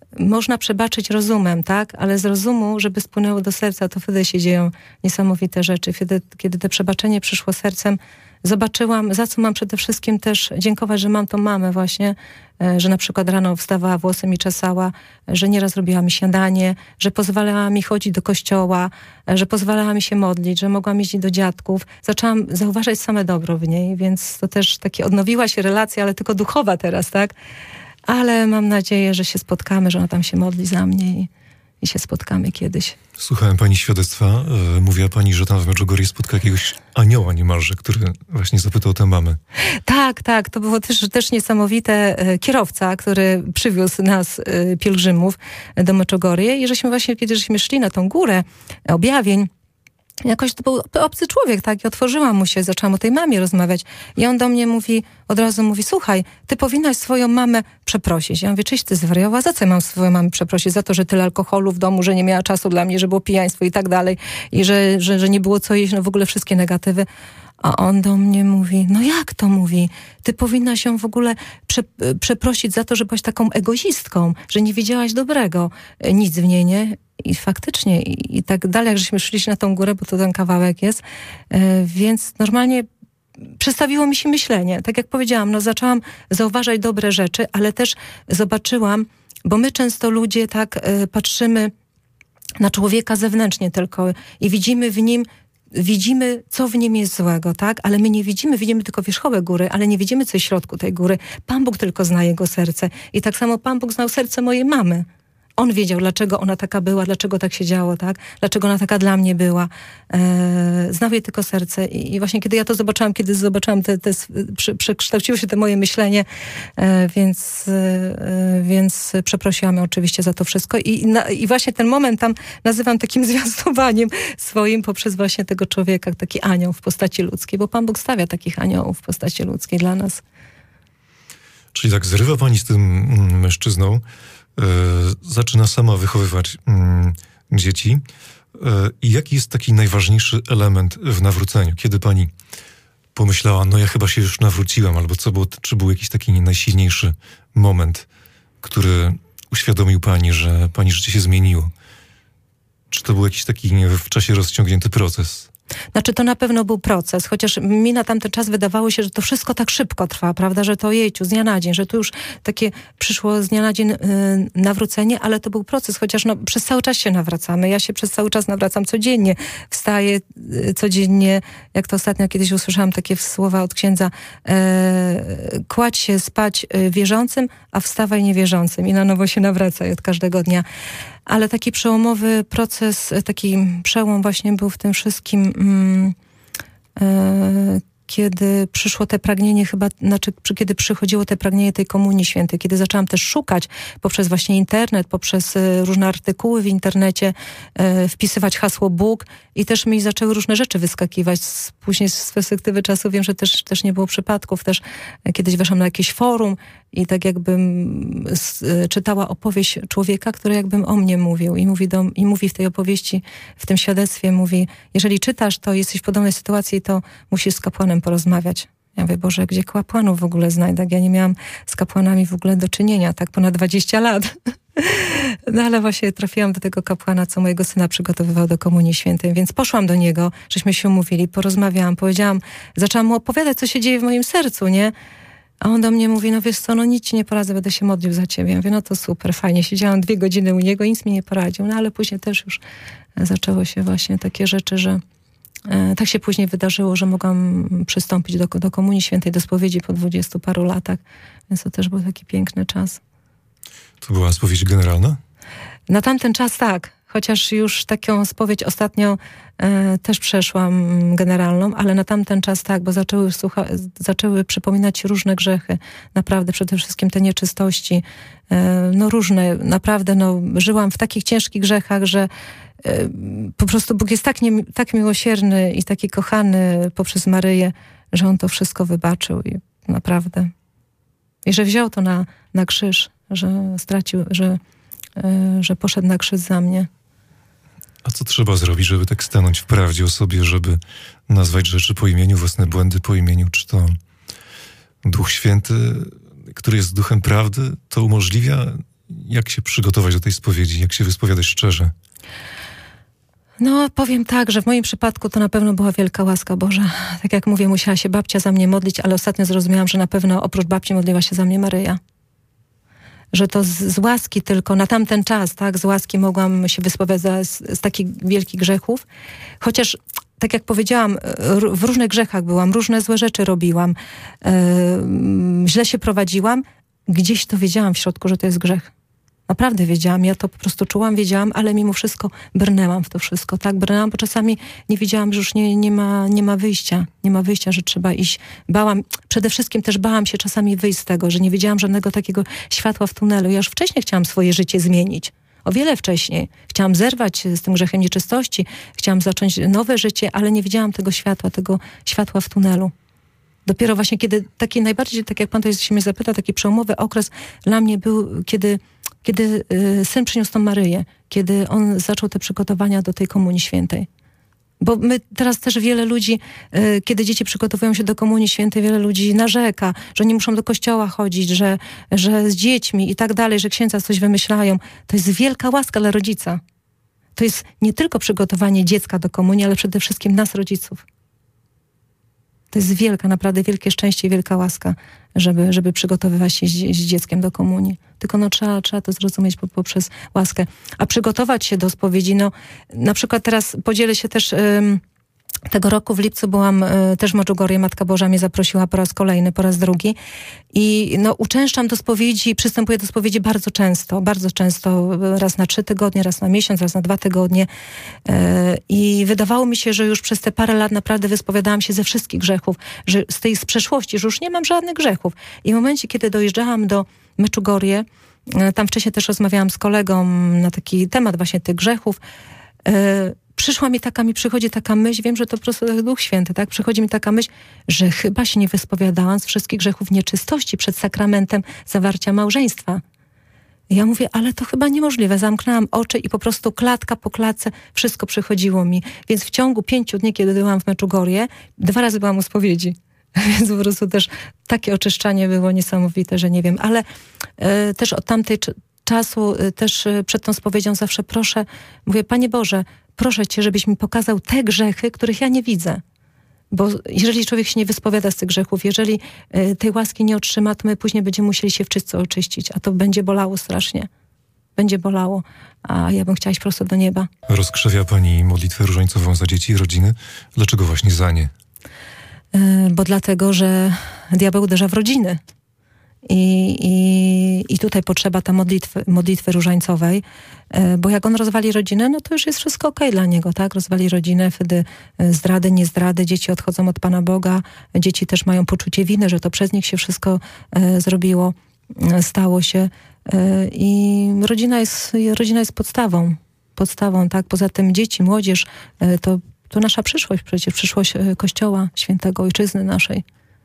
S2: można przebaczyć rozumem, tak? Ale z rozumu, żeby spłynęło do serca, to wtedy się dzieją niesamowite rzeczy. Wtedy, kiedy to przebaczenie przyszło sercem, zobaczyłam, za co mam przede wszystkim też dziękować, że mam tą mamę właśnie, że na przykład rano wstawała, włosy mi czesała, że nieraz robiła mi śniadanie, że pozwalała mi chodzić do kościoła, że pozwalała mi się modlić, że mogłam jeździć do dziadków. Zaczęłam zauważać same dobro w niej, więc to też takie odnowiła się relacja, ale tylko duchowa teraz, tak? Ale mam nadzieję, że się spotkamy, że ona tam się modli za mnie i, i się spotkamy kiedyś.
S1: Słuchałem pani świadectwa. E, mówiła pani, że tam w Medjugorje spotka jakiegoś anioła niemalże, który właśnie zapytał tę mamę.
S2: Tak, tak. To było też, też niesamowite. Kierowca, który przywiózł nas, pielgrzymów, do Medjugorje i żeśmy właśnie, kiedy żeśmy szli na tą górę objawień, jakoś to był obcy człowiek, tak? I otworzyłam mu się, zaczęłam o tej mamie rozmawiać. I on do mnie mówi, od razu mówi, słuchaj, ty powinnaś swoją mamę przeprosić. Ja mówię, czyś ty zwariowała? Za co ja mam swoją mamę przeprosić? Za to, że tyle alkoholu w domu, że nie miała czasu dla mnie, że było pijaństwo i tak dalej. I że, że, że nie było co jeść, no w ogóle wszystkie negatywy. A on do mnie mówi, no jak to mówi? Ty powinnaś ją w ogóle prze, przeprosić za to, że byłaś taką egoistką, że nie wiedziałaś dobrego. Nic w niej, nie? I faktycznie, i, i tak dalej, jak żeśmy szliśmy na tą górę, bo to ten kawałek jest, e, więc normalnie przestawiło mi się myślenie. Tak jak powiedziałam, no zaczęłam zauważać dobre rzeczy, ale też zobaczyłam, bo my często ludzie tak e, patrzymy na człowieka zewnętrznie tylko i widzimy w nim widzimy, co w nim jest złego, tak? Ale my nie widzimy, widzimy tylko wierzchołek góry, ale nie widzimy, co jest w środku tej góry. Pan Bóg tylko zna jego serce. I tak samo Pan Bóg znał serce mojej mamy. On wiedział, dlaczego ona taka była, dlaczego tak się działo, tak? Dlaczego ona taka dla mnie była. E, znał jej tylko serce. I, I właśnie kiedy ja to zobaczyłam, kiedy zobaczyłam, te, te, prze, przekształciło się to moje myślenie, e, więc, e, więc przeprosiłam ją oczywiście za to wszystko. I, na, I właśnie ten moment tam nazywam takim zwiastowaniem swoim poprzez właśnie tego człowieka, taki anioł w postaci ludzkiej, bo Pan Bóg stawia takich aniołów w postaci ludzkiej dla nas.
S1: Czyli tak zrywa pani z tym mm, mężczyzną, zaczyna sama wychowywać mm, dzieci. I jaki jest taki najważniejszy element w nawróceniu? Kiedy pani pomyślała, no ja chyba się już nawróciłam, albo co było, czy był jakiś taki najsilniejszy moment, który uświadomił pani, że pani życie się zmieniło? Czy to był jakiś taki nie, w czasie rozciągnięty proces?
S2: Znaczy to na pewno był proces, chociaż mi na tamten czas wydawało się, że to wszystko tak szybko trwa, prawda, że to jejciu, z dnia na dzień, że tu już takie przyszło z dnia na dzień yy, nawrócenie, ale to był proces, chociaż no, przez cały czas się nawracamy. Ja się przez cały czas nawracam codziennie, wstaję yy, codziennie, jak to ostatnio kiedyś usłyszałam takie słowa od księdza, yy, kładź się spać yy, wierzącym, a wstawaj niewierzącym i na nowo się nawracaj od każdego dnia. Ale taki przełomowy proces, taki przełom właśnie był w tym wszystkim, mm, e, kiedy przyszło te pragnienie chyba, znaczy kiedy przychodziło te pragnienie tej Komunii Świętej, kiedy zaczęłam też szukać poprzez właśnie internet, poprzez e, różne artykuły w internecie, e, wpisywać hasło Bóg i też mi zaczęły różne rzeczy wyskakiwać. Później z perspektywy czasu wiem, że też, też nie było przypadków. Też e, kiedyś weszłam na jakieś forum i tak jakbym s, e, czytała opowieść człowieka, który jakbym o mnie mówił i mówi, do, i mówi w tej opowieści, w tym świadectwie, mówi, jeżeli czytasz, to jesteś w podobnej sytuacji, to musisz z kapłanem porozmawiać. Ja mówię, Boże, gdzie kapłanów w ogóle znajdę? Ja nie miałam z kapłanami w ogóle do czynienia, tak ponad dwadzieścia lat. No ale właśnie trafiłam do tego kapłana, co mojego syna przygotowywał do Komunii Świętej, więc poszłam do niego, żeśmy się umówili, porozmawiałam, powiedziałam, zaczęłam mu opowiadać, co się dzieje w moim sercu, nie? A on do mnie mówi, no wiesz co, no nic ci nie poradzę, będę się modlił za ciebie. Ja mówię, no to super, fajnie. Siedziałam dwie godziny u niego, nic mi nie poradził. No ale później też już zaczęło się właśnie takie rzeczy, że e, tak się później wydarzyło, że mogłam przystąpić do, do Komunii Świętej, do spowiedzi po dwudziestu paru latach. Więc to też był taki piękny czas.
S1: To była spowiedź generalna?
S2: Na tamten czas tak. Chociaż już taką spowiedź ostatnio e, też przeszłam generalną, ale na tamten czas tak, bo zaczęły, słucha, zaczęły przypominać się różne grzechy. Naprawdę przede wszystkim te nieczystości. E, no różne, naprawdę no, żyłam w takich ciężkich grzechach, że e, po prostu Bóg jest tak, nie, tak miłosierny i taki kochany poprzez Maryję, że On to wszystko wybaczył i naprawdę. I że wziął to na, na krzyż, że stracił, że, e, że poszedł na krzyż za mnie.
S1: A co trzeba zrobić, żeby tak stanąć w prawdzie o sobie, żeby nazwać rzeczy po imieniu, własne błędy po imieniu? Czy to Duch Święty, który jest duchem prawdy, to umożliwia Jak się przygotować do tej spowiedzi? Jak się wyspowiadać szczerze?
S2: No, powiem tak, że w moim przypadku to na pewno była wielka łaska Boża. Tak jak mówię, musiała się babcia za mnie modlić, ale ostatnio zrozumiałam, że na pewno oprócz babci modliła się za mnie Maryja. Że to z, z łaski tylko, na tamten czas, tak, z łaski mogłam się wyspowiadać z, z takich wielkich grzechów. Chociaż, tak jak powiedziałam, w różnych grzechach byłam, różne złe rzeczy robiłam, yy, źle się prowadziłam. Gdzieś to wiedziałam w środku, że to jest grzech. Naprawdę wiedziałam, ja to po prostu czułam, wiedziałam, ale mimo wszystko brnęłam w to wszystko, tak? Brnęłam, bo czasami nie wiedziałam, że już nie, nie, ma, nie ma wyjścia. Nie ma wyjścia, że trzeba iść. Bałam, przede wszystkim też bałam się czasami wyjść z tego, że nie wiedziałam żadnego takiego światła w tunelu. Ja już wcześniej chciałam swoje życie zmienić. O wiele wcześniej. Chciałam zerwać z tym grzechem nieczystości. Chciałam zacząć nowe życie, ale nie widziałam tego światła, tego światła w tunelu. Dopiero właśnie kiedy taki najbardziej, tak jak pan to się mnie zapyta, taki przełomowy okres dla mnie był, kiedy Kiedy y, syn przyniósł tą Maryję, kiedy on zaczął te przygotowania do tej Komunii Świętej. Bo my teraz też wiele ludzi, y, kiedy dzieci przygotowują się do Komunii Świętej, wiele ludzi narzeka, że nie muszą do kościoła chodzić, że, że z dziećmi i tak dalej, że księdza coś wymyślają. To jest wielka łaska dla rodzica. To jest nie tylko przygotowanie dziecka do komunii, ale przede wszystkim nas, rodziców. To jest wielka, naprawdę wielkie szczęście i wielka łaska, żeby, żeby przygotowywać się z, z dzieckiem do komunii. Tylko no, trzeba, trzeba to zrozumieć poprzez łaskę. A przygotować się do spowiedzi, no na przykład teraz podzielę się też... Ym, Tego roku w lipcu byłam y, też w Medjugorje. Matka Boża mnie zaprosiła po raz kolejny, po raz drugi. I no, uczęszczam do spowiedzi, przystępuję do spowiedzi bardzo często, bardzo często, raz na trzy tygodnie, raz na miesiąc, raz na dwa tygodnie. Y, I wydawało mi się, że już przez te parę lat naprawdę wyspowiadałam się ze wszystkich grzechów, że z tej z przeszłości, że już nie mam żadnych grzechów. I w momencie, kiedy dojeżdżałam do Medjugorje, y, tam wcześniej też rozmawiałam z kolegą na taki temat właśnie tych grzechów, y, Przyszła mi taka, mi przychodzi taka myśl, wiem, że to po prostu Duch Święty, tak? Przychodzi mi taka myśl, że chyba się nie wyspowiadałam z wszystkich grzechów nieczystości przed sakramentem zawarcia małżeństwa. I ja mówię, ale to chyba niemożliwe. Zamknęłam oczy i po prostu klatka po klatce wszystko przychodziło mi. Więc w ciągu pięciu dni, kiedy byłam w Medjugorje, dwa razy byłam u spowiedzi. Więc po prostu też takie oczyszczanie było niesamowite, że nie wiem. Ale y, też od tamtej c- czasu, y, też y, przed tą spowiedzią zawsze proszę, mówię, Panie Boże, proszę Cię, żebyś mi pokazał te grzechy, których ja nie widzę. Bo jeżeli człowiek się nie wyspowiada z tych grzechów, jeżeli y, tej łaski nie otrzyma, to my później będziemy musieli się w czystce oczyścić, a to będzie bolało strasznie. Będzie bolało, a ja bym chciała iść prosto do nieba.
S1: Rozkrzewia Pani modlitwę różańcową za dzieci i rodziny. Dlaczego właśnie za nie?
S2: Y, bo dlatego, że diabeł uderza w rodziny. I, i, I tutaj potrzeba ta modlitwy, modlitwy różańcowej, bo jak on rozwali rodzinę, no to już jest wszystko okej dla niego, tak? Rozwali rodzinę, wtedy zdrady, nie zdrady, dzieci odchodzą od Pana Boga, dzieci też mają poczucie winy, że to przez nich się wszystko e, zrobiło, e, stało się e, i rodzina jest, rodzina jest podstawą, podstawą, tak? Poza tym dzieci, młodzież, e, to, to nasza przyszłość przecież, przyszłość Kościoła Świętego, Ojczyzny naszej.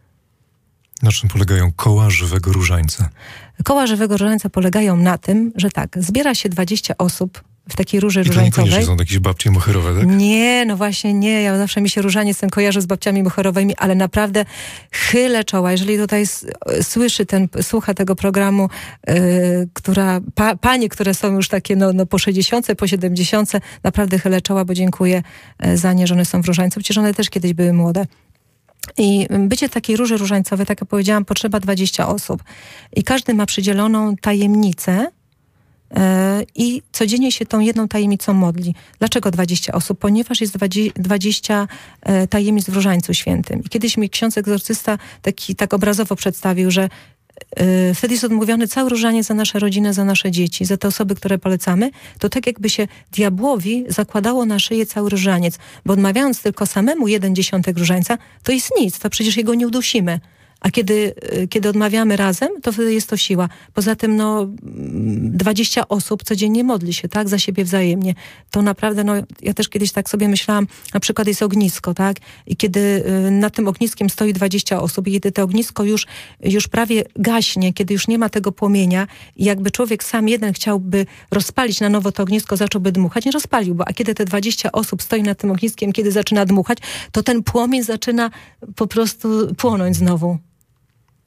S1: Na czym polegają koła żywego różańca?
S2: Koła żywego różańca polegają na tym, że tak, zbiera się dwadzieścia osób w takiej róży
S1: I to
S2: różańcowej.
S1: niekoniecznie są jakieś babcie moherowe, tak?
S2: Nie, no właśnie nie. Ja zawsze mi się różaniec ten kojarzy z babciami moherowymi, ale naprawdę chylę czoła. Jeżeli tutaj s- słyszy ten, słucha tego programu, yy, która, pa, panie, które są już takie no, no po sześćdziesiątce, po siedemdziesiątce, naprawdę chylę czoła, bo dziękuję yy, za nie, że one są w różańcu. Przecież one też kiedyś były młode. I bycie w takiej róży różańcowej, tak jak powiedziałam, potrzeba dwadzieścia osób. I każdy ma przydzieloną tajemnicę yy, i codziennie się tą jedną tajemnicą modli. Dlaczego dwadzieścia osób? Ponieważ jest dwadzieścia yy, tajemnic w Różańcu Świętym. I kiedyś mi ksiądz egzorcysta taki, tak obrazowo przedstawił, że Yy, wtedy jest odmówiony cały różaniec za nasze rodziny, za nasze dzieci, za te osoby, które polecamy, to tak jakby się diabłowi zakładało na szyję cały różaniec, bo odmawiając tylko samemu jeden dziesiątek różańca, to jest nic, to przecież jego nie udusimy. A kiedy, kiedy odmawiamy razem, to wtedy jest to siła. Poza tym no, dwadzieścia osób codziennie modli się, tak, za siebie wzajemnie. To naprawdę, no, ja też kiedyś tak sobie myślałam, na przykład jest ognisko, tak, i kiedy nad tym ogniskiem stoi dwadzieścia osób i kiedy to ognisko już, już prawie gaśnie, kiedy już nie ma tego płomienia i jakby człowiek sam jeden chciałby rozpalić na nowo to ognisko, zacząłby dmuchać, nie rozpaliłby. A kiedy te dwadzieścia osób stoi nad tym ogniskiem, kiedy zaczyna dmuchać, to ten płomień zaczyna po prostu płonąć znowu.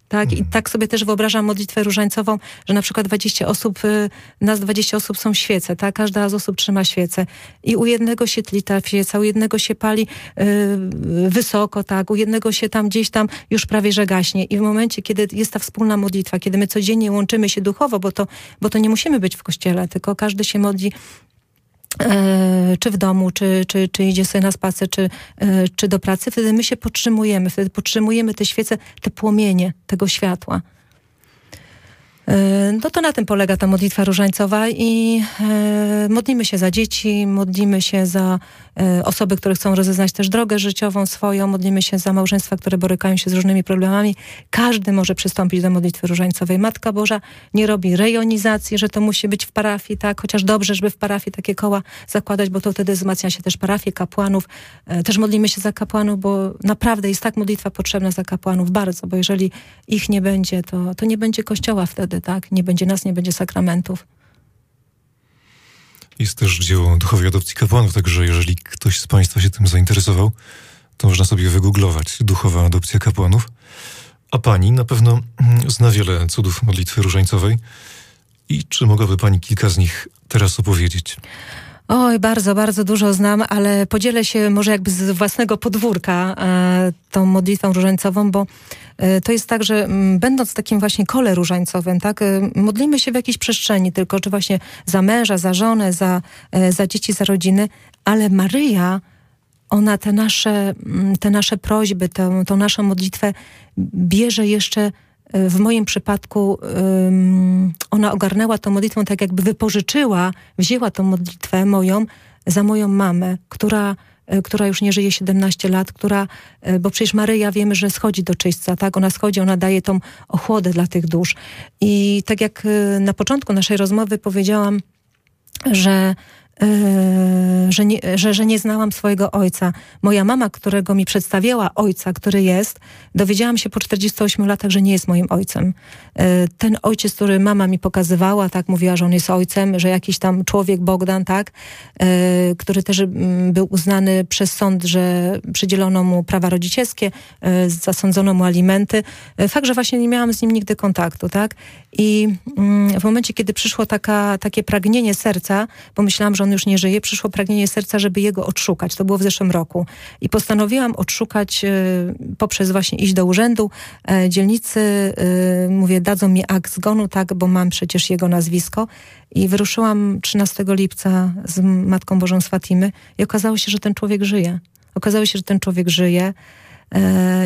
S2: Tak? I tak sobie też wyobrażam modlitwę różańcową, że na przykład dwadzieścia osób, y, nas dwadzieścia osób są świece, tak? Każda z osób trzyma świecę. I u jednego się tli ta świeca, u jednego się pali y, wysoko, tak? U jednego się tam gdzieś tam już prawie że gaśnie. I w momencie, kiedy jest ta wspólna modlitwa, kiedy my codziennie łączymy się duchowo, bo to, bo to nie musimy być w kościele, tylko każdy się modli E, czy w domu, czy, czy, czy idzie sobie na spacer, czy, e, czy do pracy, wtedy my się podtrzymujemy, wtedy podtrzymujemy te świece, te płomienie tego światła. E, no to na tym polega ta modlitwa różańcowa i e, modlimy się za dzieci, modlimy się za e, osoby, które chcą rozeznać też drogę życiową swoją, modlimy się za małżeństwa, które borykają się z różnymi problemami. Każdy może przystąpić do modlitwy różańcowej. Matka Boża nie robi rejonizacji, że to musi być w parafii, tak, chociaż dobrze, żeby w parafii takie koła zakładać, bo to wtedy wzmacnia się też parafie, kapłanów. E, też modlimy się za kapłanów, bo naprawdę jest tak modlitwa potrzebna za kapłanów, bardzo, bo jeżeli ich nie będzie, to, to nie będzie kościoła wtedy, tak, nie będzie nas, nie będzie sakramentów.
S1: Jest też dzieło duchowej adopcji kapłanów, także jeżeli ktoś z Państwa się tym zainteresował, to można sobie wygooglować duchowa adopcja kapłanów. A Pani na pewno zna wiele cudów modlitwy różańcowej. I czy mogłaby Pani kilka z nich teraz opowiedzieć?
S2: Oj, bardzo, bardzo dużo znam, ale podzielę się może jakby z własnego podwórka e, tą modlitwą różańcową, bo e, to jest tak, że m, będąc w takim właśnie kole różańcowym, tak, e, modlimy się w jakiejś przestrzeni, tylko czy właśnie za męża, za żonę, za, e, za dzieci, za rodziny, ale Maryja, ona te nasze, te nasze prośby, tę, tą naszą modlitwę bierze jeszcze. W moim przypadku um, ona ogarnęła tą modlitwą, tak jakby wypożyczyła, wzięła tą modlitwę moją za moją mamę, która, która już nie żyje siedemnaście lat, która, bo przecież Maryja wiemy, że schodzi do czyśćca, tak? Ona schodzi, ona daje tą ochłodę dla tych dusz. I tak jak na początku naszej rozmowy powiedziałam, że Yy, że, nie, że, że nie znałam swojego ojca. Moja mama, którego mi przedstawiała ojca, który jest, dowiedziałam się po czterdziestu ośmiu latach, że nie jest moim ojcem. Yy, ten ojciec, który mama mi pokazywała, tak, mówiła, że on jest ojcem, że jakiś tam człowiek, Bogdan, tak, yy, który też yy, był uznany przez sąd, że przydzielono mu prawa rodzicielskie, yy, zasądzono mu alimenty. Yy, fakt, że właśnie nie miałam z nim nigdy kontaktu, tak. I yy, w momencie, kiedy przyszło taka, takie pragnienie serca, bo myślałam, że on już nie żyje, przyszło pragnienie serca, żeby jego odszukać. To było w zeszłym roku. I postanowiłam odszukać y, poprzez właśnie iść do urzędu y, dzielnicy. Y, mówię, dadzą mi akt zgonu, tak, bo mam przecież jego nazwisko. I wyruszyłam trzynastego lipca z Matką Bożą z Fatimy i okazało się, że ten człowiek żyje. Okazało się, że ten człowiek żyje. Y,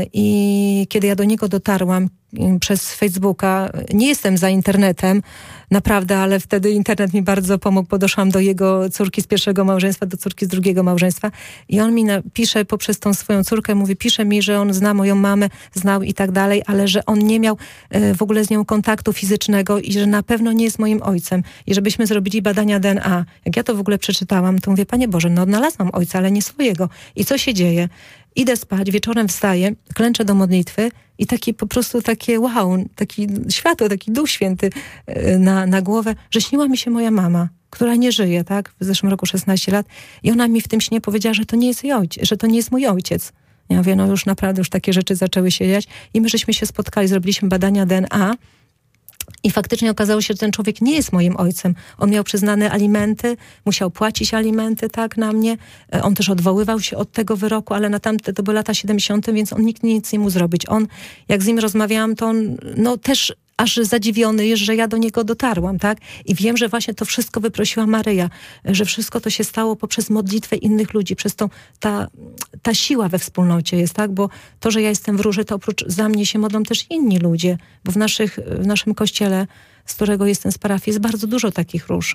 S2: I kiedy ja do niego dotarłam przez Facebooka, nie jestem za internetem, naprawdę, ale wtedy internet mi bardzo pomógł, bo doszłam do jego córki z pierwszego małżeństwa, do córki z drugiego małżeństwa i on mi pisze poprzez tą swoją córkę, mówi, pisze mi, że on zna moją mamę, znał i tak dalej, ale że on nie miał e, w ogóle z nią kontaktu fizycznego i że na pewno nie jest moim ojcem i żebyśmy zrobili badania D N A. Jak ja to w ogóle przeczytałam, to mówię, Panie Boże, no odnalazłam ojca, ale nie swojego. I co się dzieje? Idę spać, wieczorem wstaję, klęczę do modlitwy i taki po prostu takie wow, taki światło, taki Duch Święty na, na głowę, że śniła mi się moja mama, która nie żyje, tak? W zeszłym roku szesnaście lat i ona mi w tym śnie powiedziała, że to nie jest jej ojciec, że to nie jest mój ojciec. Ja mówię, no już naprawdę już takie rzeczy zaczęły się dziać i my żeśmy się spotkali, zrobiliśmy badania D N A i faktycznie okazało się, że ten człowiek nie jest moim ojcem. On miał przyznane alimenty, musiał płacić alimenty, tak, na mnie. On też odwoływał się od tego wyroku, ale na tamte, to były lata siedemdziesiąte, więc on nikt nic nie mógł zrobić. On, jak z nim rozmawiałam, to on, no też aż zadziwiony jest, że ja do niego dotarłam, tak? I wiem, że właśnie to wszystko wyprosiła Maryja, że wszystko to się stało poprzez modlitwę innych ludzi, przez tą, ta, ta siła we wspólnocie jest, tak? Bo to, że ja jestem w róży, to oprócz za mnie się modlą też inni ludzie, bo w, naszych, w naszym kościele, z którego jestem z parafii, jest bardzo dużo takich róż.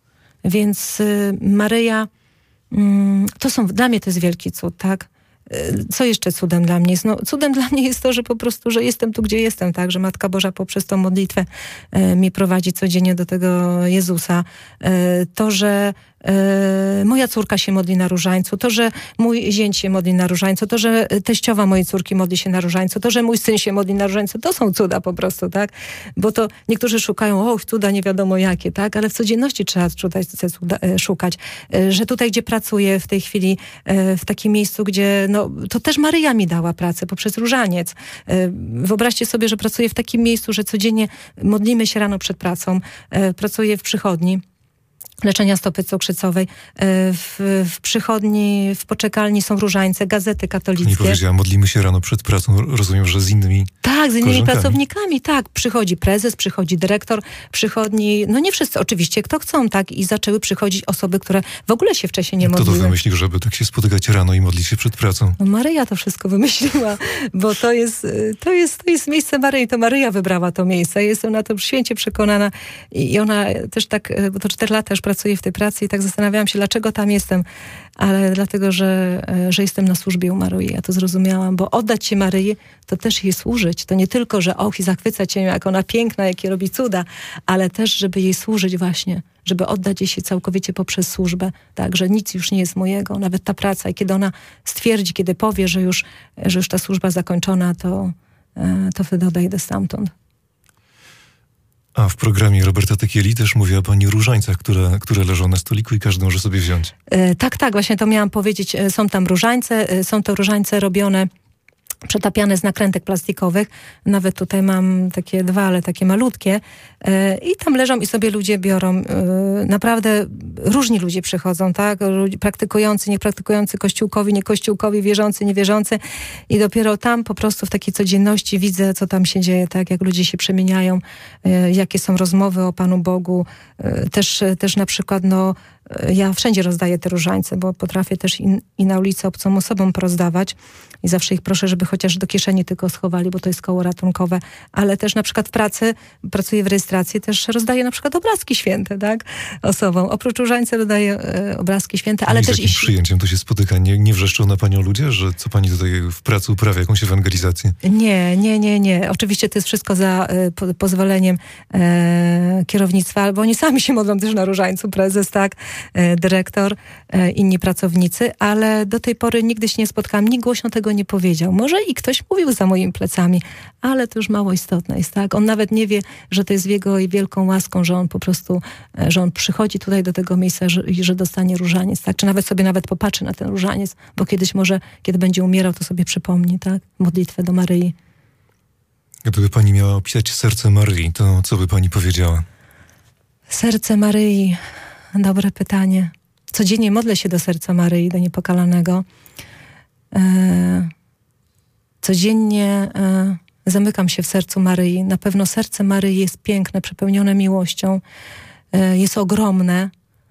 S2: Więc y, Maryja, y, to są, dla mnie to jest wielki cud, tak? Co jeszcze cudem dla mnie jest? No, cudem dla mnie jest to, że po prostu, że jestem tu, gdzie jestem, tak? Że Matka Boża poprzez tą modlitwę e, mnie prowadzi codziennie do tego Jezusa. E, to, że e, moja córka się modli na różańcu, to, że mój zięć się modli na różańcu, to, że teściowa mojej córki modli się na różańcu, to, że mój syn się modli na różańcu, to są cuda po prostu, tak? Bo to niektórzy szukają, och, cuda nie wiadomo jakie, tak? Ale w codzienności trzeba szukać, szukać. Że tutaj, gdzie pracuję w tej chwili, w takim miejscu, gdzie, no, to też Maryja mi dała pracę poprzez różaniec. Wyobraźcie sobie, że pracuję w takim miejscu, że codziennie modlimy się rano przed pracą. Pracuję w przychodni leczenia stopy cukrzycowej. W, w przychodni, w poczekalni są różańce, gazety katolickie.
S1: Nie powiedziała, modlimy się rano przed pracą. Rozumiem, że z innymi
S2: Tak, z innymi
S1: koleżankami.
S2: pracownikami, tak. Przychodzi prezes, przychodzi dyrektor, przychodni, no nie wszyscy oczywiście, kto chcą, tak. I zaczęły przychodzić osoby, które w ogóle się wcześniej nie
S1: Kto
S2: modliły.
S1: to wymyślił, żeby tak się spotykać rano i modlić się przed pracą?
S2: No Maryja to wszystko wymyśliła, bo to jest, to jest, to jest miejsce Maryi, to Maryja wybrała to miejsce. Jestem na to święcie przekonana i ona też tak, bo to cztery lata już pracuję w tej pracy i tak zastanawiałam się, dlaczego tam jestem, ale dlatego, że, że jestem na służbie u Maryi. Ja to zrozumiałam, bo oddać się Maryi, to też jej służyć. To nie tylko, że och i zachwycać się, jak ona piękna, jakie robi cuda, ale też, żeby jej służyć właśnie, żeby oddać jej się całkowicie poprzez służbę, tak, że nic już nie jest mojego, nawet ta praca. I kiedy ona stwierdzi, kiedy powie, że już, że już ta służba zakończona, to, to wtedy odejdę stamtąd.
S1: A w programie Roberta Tekieli też mówiła pani o różańcach, które, które leżą na stoliku i każdy może sobie wziąć.
S2: E, tak, tak, właśnie to miałam powiedzieć. E, są tam różańce, e, są to różańce robione, przetapiane z nakrętek plastikowych. Nawet tutaj mam takie dwa, ale takie malutkie. E, I tam leżą i sobie ludzie biorą. E, naprawdę różni ludzie przychodzą, tak? Ludzie praktykujący, niepraktykujący, kościółkowi, niekościółkowi, wierzący, niewierzący. I dopiero tam po prostu w takiej codzienności widzę, co tam się dzieje, tak? Jak ludzie się przemieniają, e, jakie są rozmowy o Panu Bogu. E, też, też na przykład, no, ja wszędzie rozdaję te różańce, bo potrafię też i, i na ulicy obcym osobom porozdawać. I zawsze ich proszę, żeby chociaż do kieszeni tylko schowali, bo to jest koło ratunkowe. Ale też na przykład w pracy, pracuję w rejestracji, też rozdaję na przykład obrazki święte, tak? Osobom. Oprócz różańca dodaję e, obrazki święte, ale
S1: I
S2: też...
S1: z jakim
S2: i...
S1: przyjęciem to się spotyka? Nie, nie wrzeszczą na panią ludzie, że co pani tutaj w pracy uprawia, jakąś ewangelizację?
S2: Nie, nie, nie, nie. Oczywiście to jest wszystko za e, po, pozwoleniem e, kierownictwa, bo oni sami się modlą też na różańcu, prezes, tak, e, dyrektor, e, inni pracownicy, ale do tej pory nigdy się nie spotkałam, nikt głośno tego nie powiedział. Może i ktoś mówił za moimi plecami, ale to już mało istotne jest, tak? On nawet nie wie, że to jest jego i wielką łaską, że on po prostu, że on przychodzi tutaj do tego miejsca że, i że dostanie różaniec, tak? Czy nawet sobie nawet popatrzy na ten różaniec, bo kiedyś może, kiedy będzie umierał, to sobie przypomni, tak? Modlitwę do Maryi.
S1: Gdyby pani miała opisać serce Maryi, to co by pani powiedziała?
S2: Serce Maryi. Dobre pytanie. Codziennie modlę się do serca Maryi, do Niepokalanego. E, codziennie e, zamykam się w sercu Maryi. Na pewno serce Maryi jest piękne, przepełnione miłością. E, jest ogromne.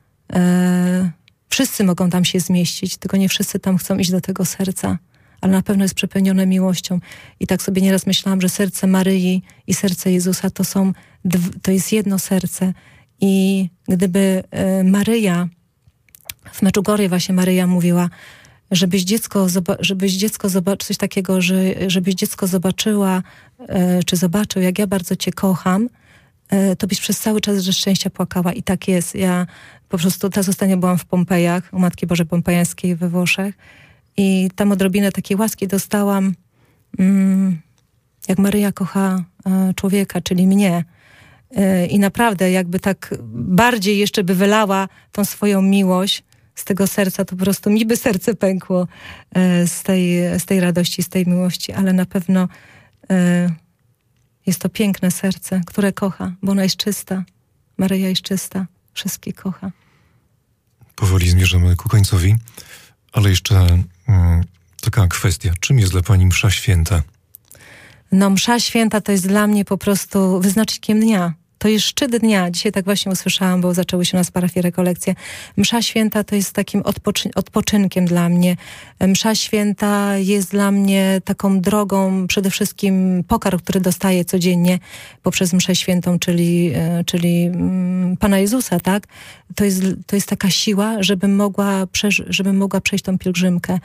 S2: E, wszyscy mogą tam się zmieścić, tylko nie wszyscy tam chcą iść do tego serca. Ale na pewno jest przepełnione miłością. I tak sobie nieraz myślałam, że serce Maryi i serce Jezusa to są, dw- to jest jedno serce. I gdyby e, Maryja, w Medjugorje właśnie Maryja mówiła, żebyś dziecko, żebyś dziecko zobaczył coś takiego, że żebyś dziecko zobaczyła, e, czy zobaczył, jak ja bardzo cię kocham, e, to byś przez cały czas ze szczęścia płakała. I tak jest. Ja po prostu teraz ostatnio byłam w Pompejach, u Matki Bożej Pompejańskiej we Włoszech i tam odrobinę takiej łaski dostałam, mm, jak Maryja kocha e, człowieka, czyli mnie. E, I naprawdę jakby tak bardziej jeszcze by wylała tą swoją miłość z tego serca, to po prostu mi by serce pękło e, z, tej, z tej radości, z tej miłości, ale na pewno e, jest to piękne serce, które kocha, bo ona jest czysta. Maryja jest czysta, wszystkich kocha.
S1: Powoli zmierzamy ku końcowi, ale jeszcze mm, taka kwestia. Czym jest dla pani msza święta?
S2: No msza święta to jest dla mnie po prostu wyznacznikiem dnia. To jest szczyt dnia. Dzisiaj tak właśnie usłyszałam, bo zaczęły się u nas w parafii rekolekcje. Msza święta to jest takim odpoczy- odpoczynkiem dla mnie. Msza święta jest dla mnie taką drogą, przede wszystkim pokarm, który dostaję codziennie poprzez mszę świętą, czyli, czyli mm, Pana Jezusa, tak? To jest, to jest taka siła, żebym mogła, przeż- żebym mogła przejść tą pielgrzymkę.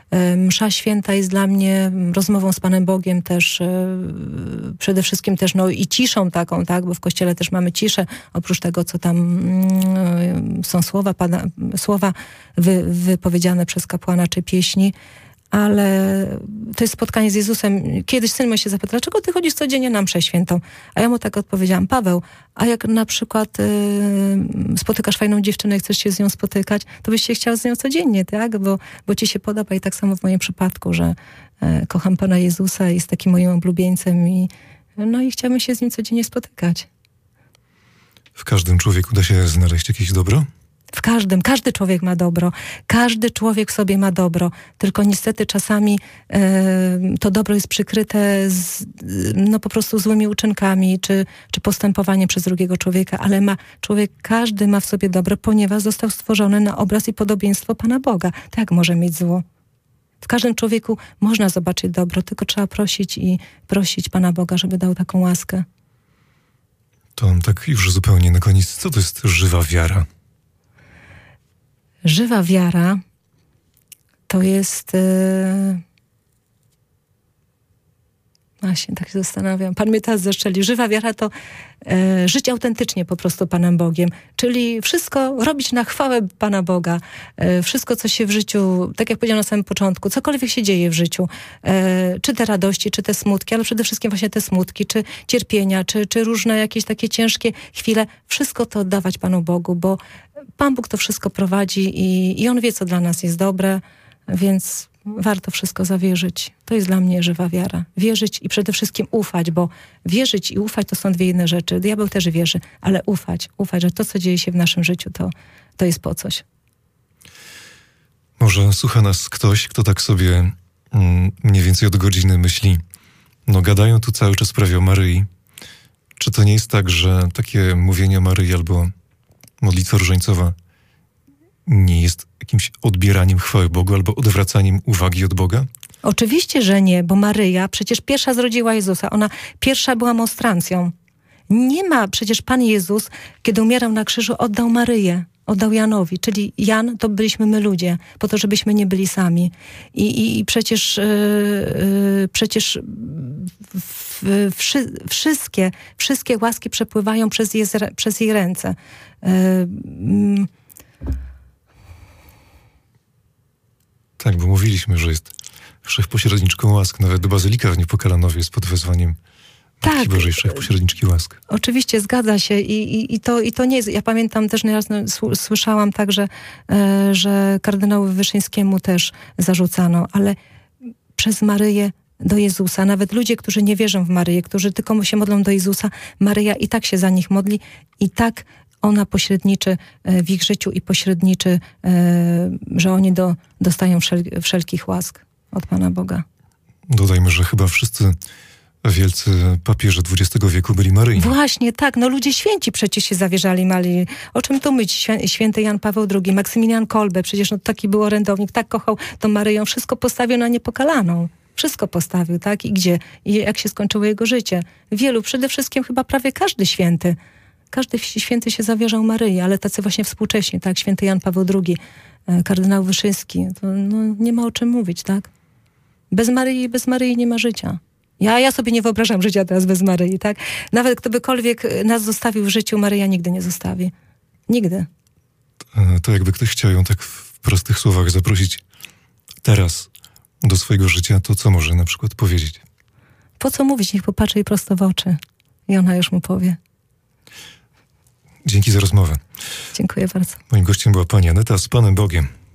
S2: Msza święta jest dla mnie rozmową z Panem Bogiem też, przede wszystkim też, no i ciszą taką, tak, bo w kościele też mamy ciszę, oprócz tego, co tam są słowa, pada, słowa wy, wypowiedziane przez kapłana czy pieśni, ale to jest spotkanie z Jezusem. Kiedyś syn mój się zapytał, dlaczego ty chodzisz codziennie na mszę świętą? A ja mu tak odpowiedziałam, Paweł, a jak na przykład y, spotykasz fajną dziewczynę i chcesz się z nią spotykać, to byś się chciał z nią codziennie, tak? Bo, bo ci się podoba i tak samo w moim przypadku, że y, kocham Pana Jezusa, jest takim moim oblubieńcem i no i chciałbym się z nim codziennie spotykać.
S1: W każdym człowieku da się znaleźć jakieś dobro?
S2: W każdym, każdy człowiek ma dobro. Każdy człowiek w sobie ma dobro. Tylko niestety czasami e, to dobro jest przykryte z, no po prostu złymi uczynkami, czy, czy postępowaniem przez drugiego człowieka, ale ma człowiek, każdy ma w sobie dobro, ponieważ został stworzony na obraz i podobieństwo Pana Boga. Tak jak może mieć zło? W każdym człowieku można zobaczyć dobro, tylko trzeba prosić i prosić Pana Boga, żeby dał taką łaskę.
S1: To tak już zupełnie na koniec. Co to jest żywa wiara?
S2: Żywa wiara to jest... Yy... Właśnie, tak się zastanawiam. Pan mnie teraz zeszczeli. Żywa wiara to yy, żyć autentycznie po prostu Panem Bogiem. Czyli wszystko robić na chwałę Pana Boga. Yy, wszystko, co się w życiu, tak jak powiedziałam na samym początku, cokolwiek się dzieje w życiu, yy, czy te radości, czy te smutki, ale przede wszystkim właśnie te smutki, czy cierpienia, czy, czy różne jakieś takie ciężkie chwile, wszystko to oddawać Panu Bogu, bo Pan Bóg to wszystko prowadzi i, i On wie, co dla nas jest dobre, więc warto wszystko zawierzyć. To jest dla mnie żywa wiara. Wierzyć i przede wszystkim ufać, bo wierzyć i ufać to są dwie inne rzeczy. Diabeł też wierzy, ale ufać, ufać, że to, co dzieje się w naszym życiu, to, to jest po coś.
S1: Może słucha nas ktoś, kto tak sobie mm, mniej więcej od godziny myśli, no gadają tu cały czas prawie o Maryi. Czy to nie jest tak, że takie mówienie o Maryi albo modlitwa różańcowa nie jest jakimś odbieraniem chwały Bogu albo odwracaniem uwagi od Boga?
S2: Oczywiście, że nie, bo Maryja przecież pierwsza zrodziła Jezusa. Ona pierwsza była monstrancją. Nie ma, przecież Pan Jezus, kiedy umierał na krzyżu, oddał Maryję, oddał Janowi, czyli Jan to byliśmy my ludzie, po to, żebyśmy nie byli sami. I, i, i przecież, yy, yy, przecież w, w, wszy, wszystkie, wszystkie łaski przepływają przez, je, przez jej ręce. Yy, yy.
S1: Tak, bo mówiliśmy, że jest wszechpośredniczką łask. Nawet bazylika w Niepokalanowie jest pod wezwaniem Matki
S2: Tak.
S1: Bożej, wszechpośredniczki łask.
S2: Oczywiście, zgadza się i, i, i, to, i to nie jest... Ja pamiętam też nieraz no, słyszałam także, e, że kardynałowi Wyszyńskiemu też zarzucano, ale przez Maryję do Jezusa, nawet ludzie, którzy nie wierzą w Maryję, którzy tylko się modlą do Jezusa, Maryja i tak się za nich modli i tak ona pośredniczy w ich życiu i pośredniczy, że oni do, dostają wszel, wszelkich łask od Pana Boga.
S1: Dodajmy, że chyba wszyscy wielcy papieże dwudziestego wieku byli maryjni.
S2: Właśnie, tak. No ludzie święci przecież się zawierzali Maryi. O czym tu mówić? Świę, święty Jan Paweł drugi, Maksymilian Kolbe, przecież no, taki był orędownik, tak kochał tą Maryją. Wszystko postawił na Niepokalaną. Wszystko postawił, tak? I gdzie? I jak się skończyło jego życie? Wielu, przede wszystkim chyba prawie każdy święty. Każdy święty się zawierzał Maryi, ale tacy właśnie współcześnie, tak? Święty Jan Paweł drugi, kardynał Wyszyński. To, no, nie ma o czym mówić, tak? Bez Maryi, bez Maryi nie ma życia. Ja, ja sobie nie wyobrażam życia teraz bez Maryi, tak? Nawet ktokolwiek nas zostawił w życiu, Maryja nigdy nie zostawi. Nigdy.
S1: To jakby ktoś chciał ją tak w prostych słowach zaprosić teraz do swojego życia, to co może na przykład powiedzieć?
S2: Po co mówić? Niech popatrzy jej prosto w oczy i ona już mu powie.
S1: Dzięki za rozmowę.
S2: Dziękuję bardzo.
S1: Moim gościem była pani Aneta z Panem Bogiem.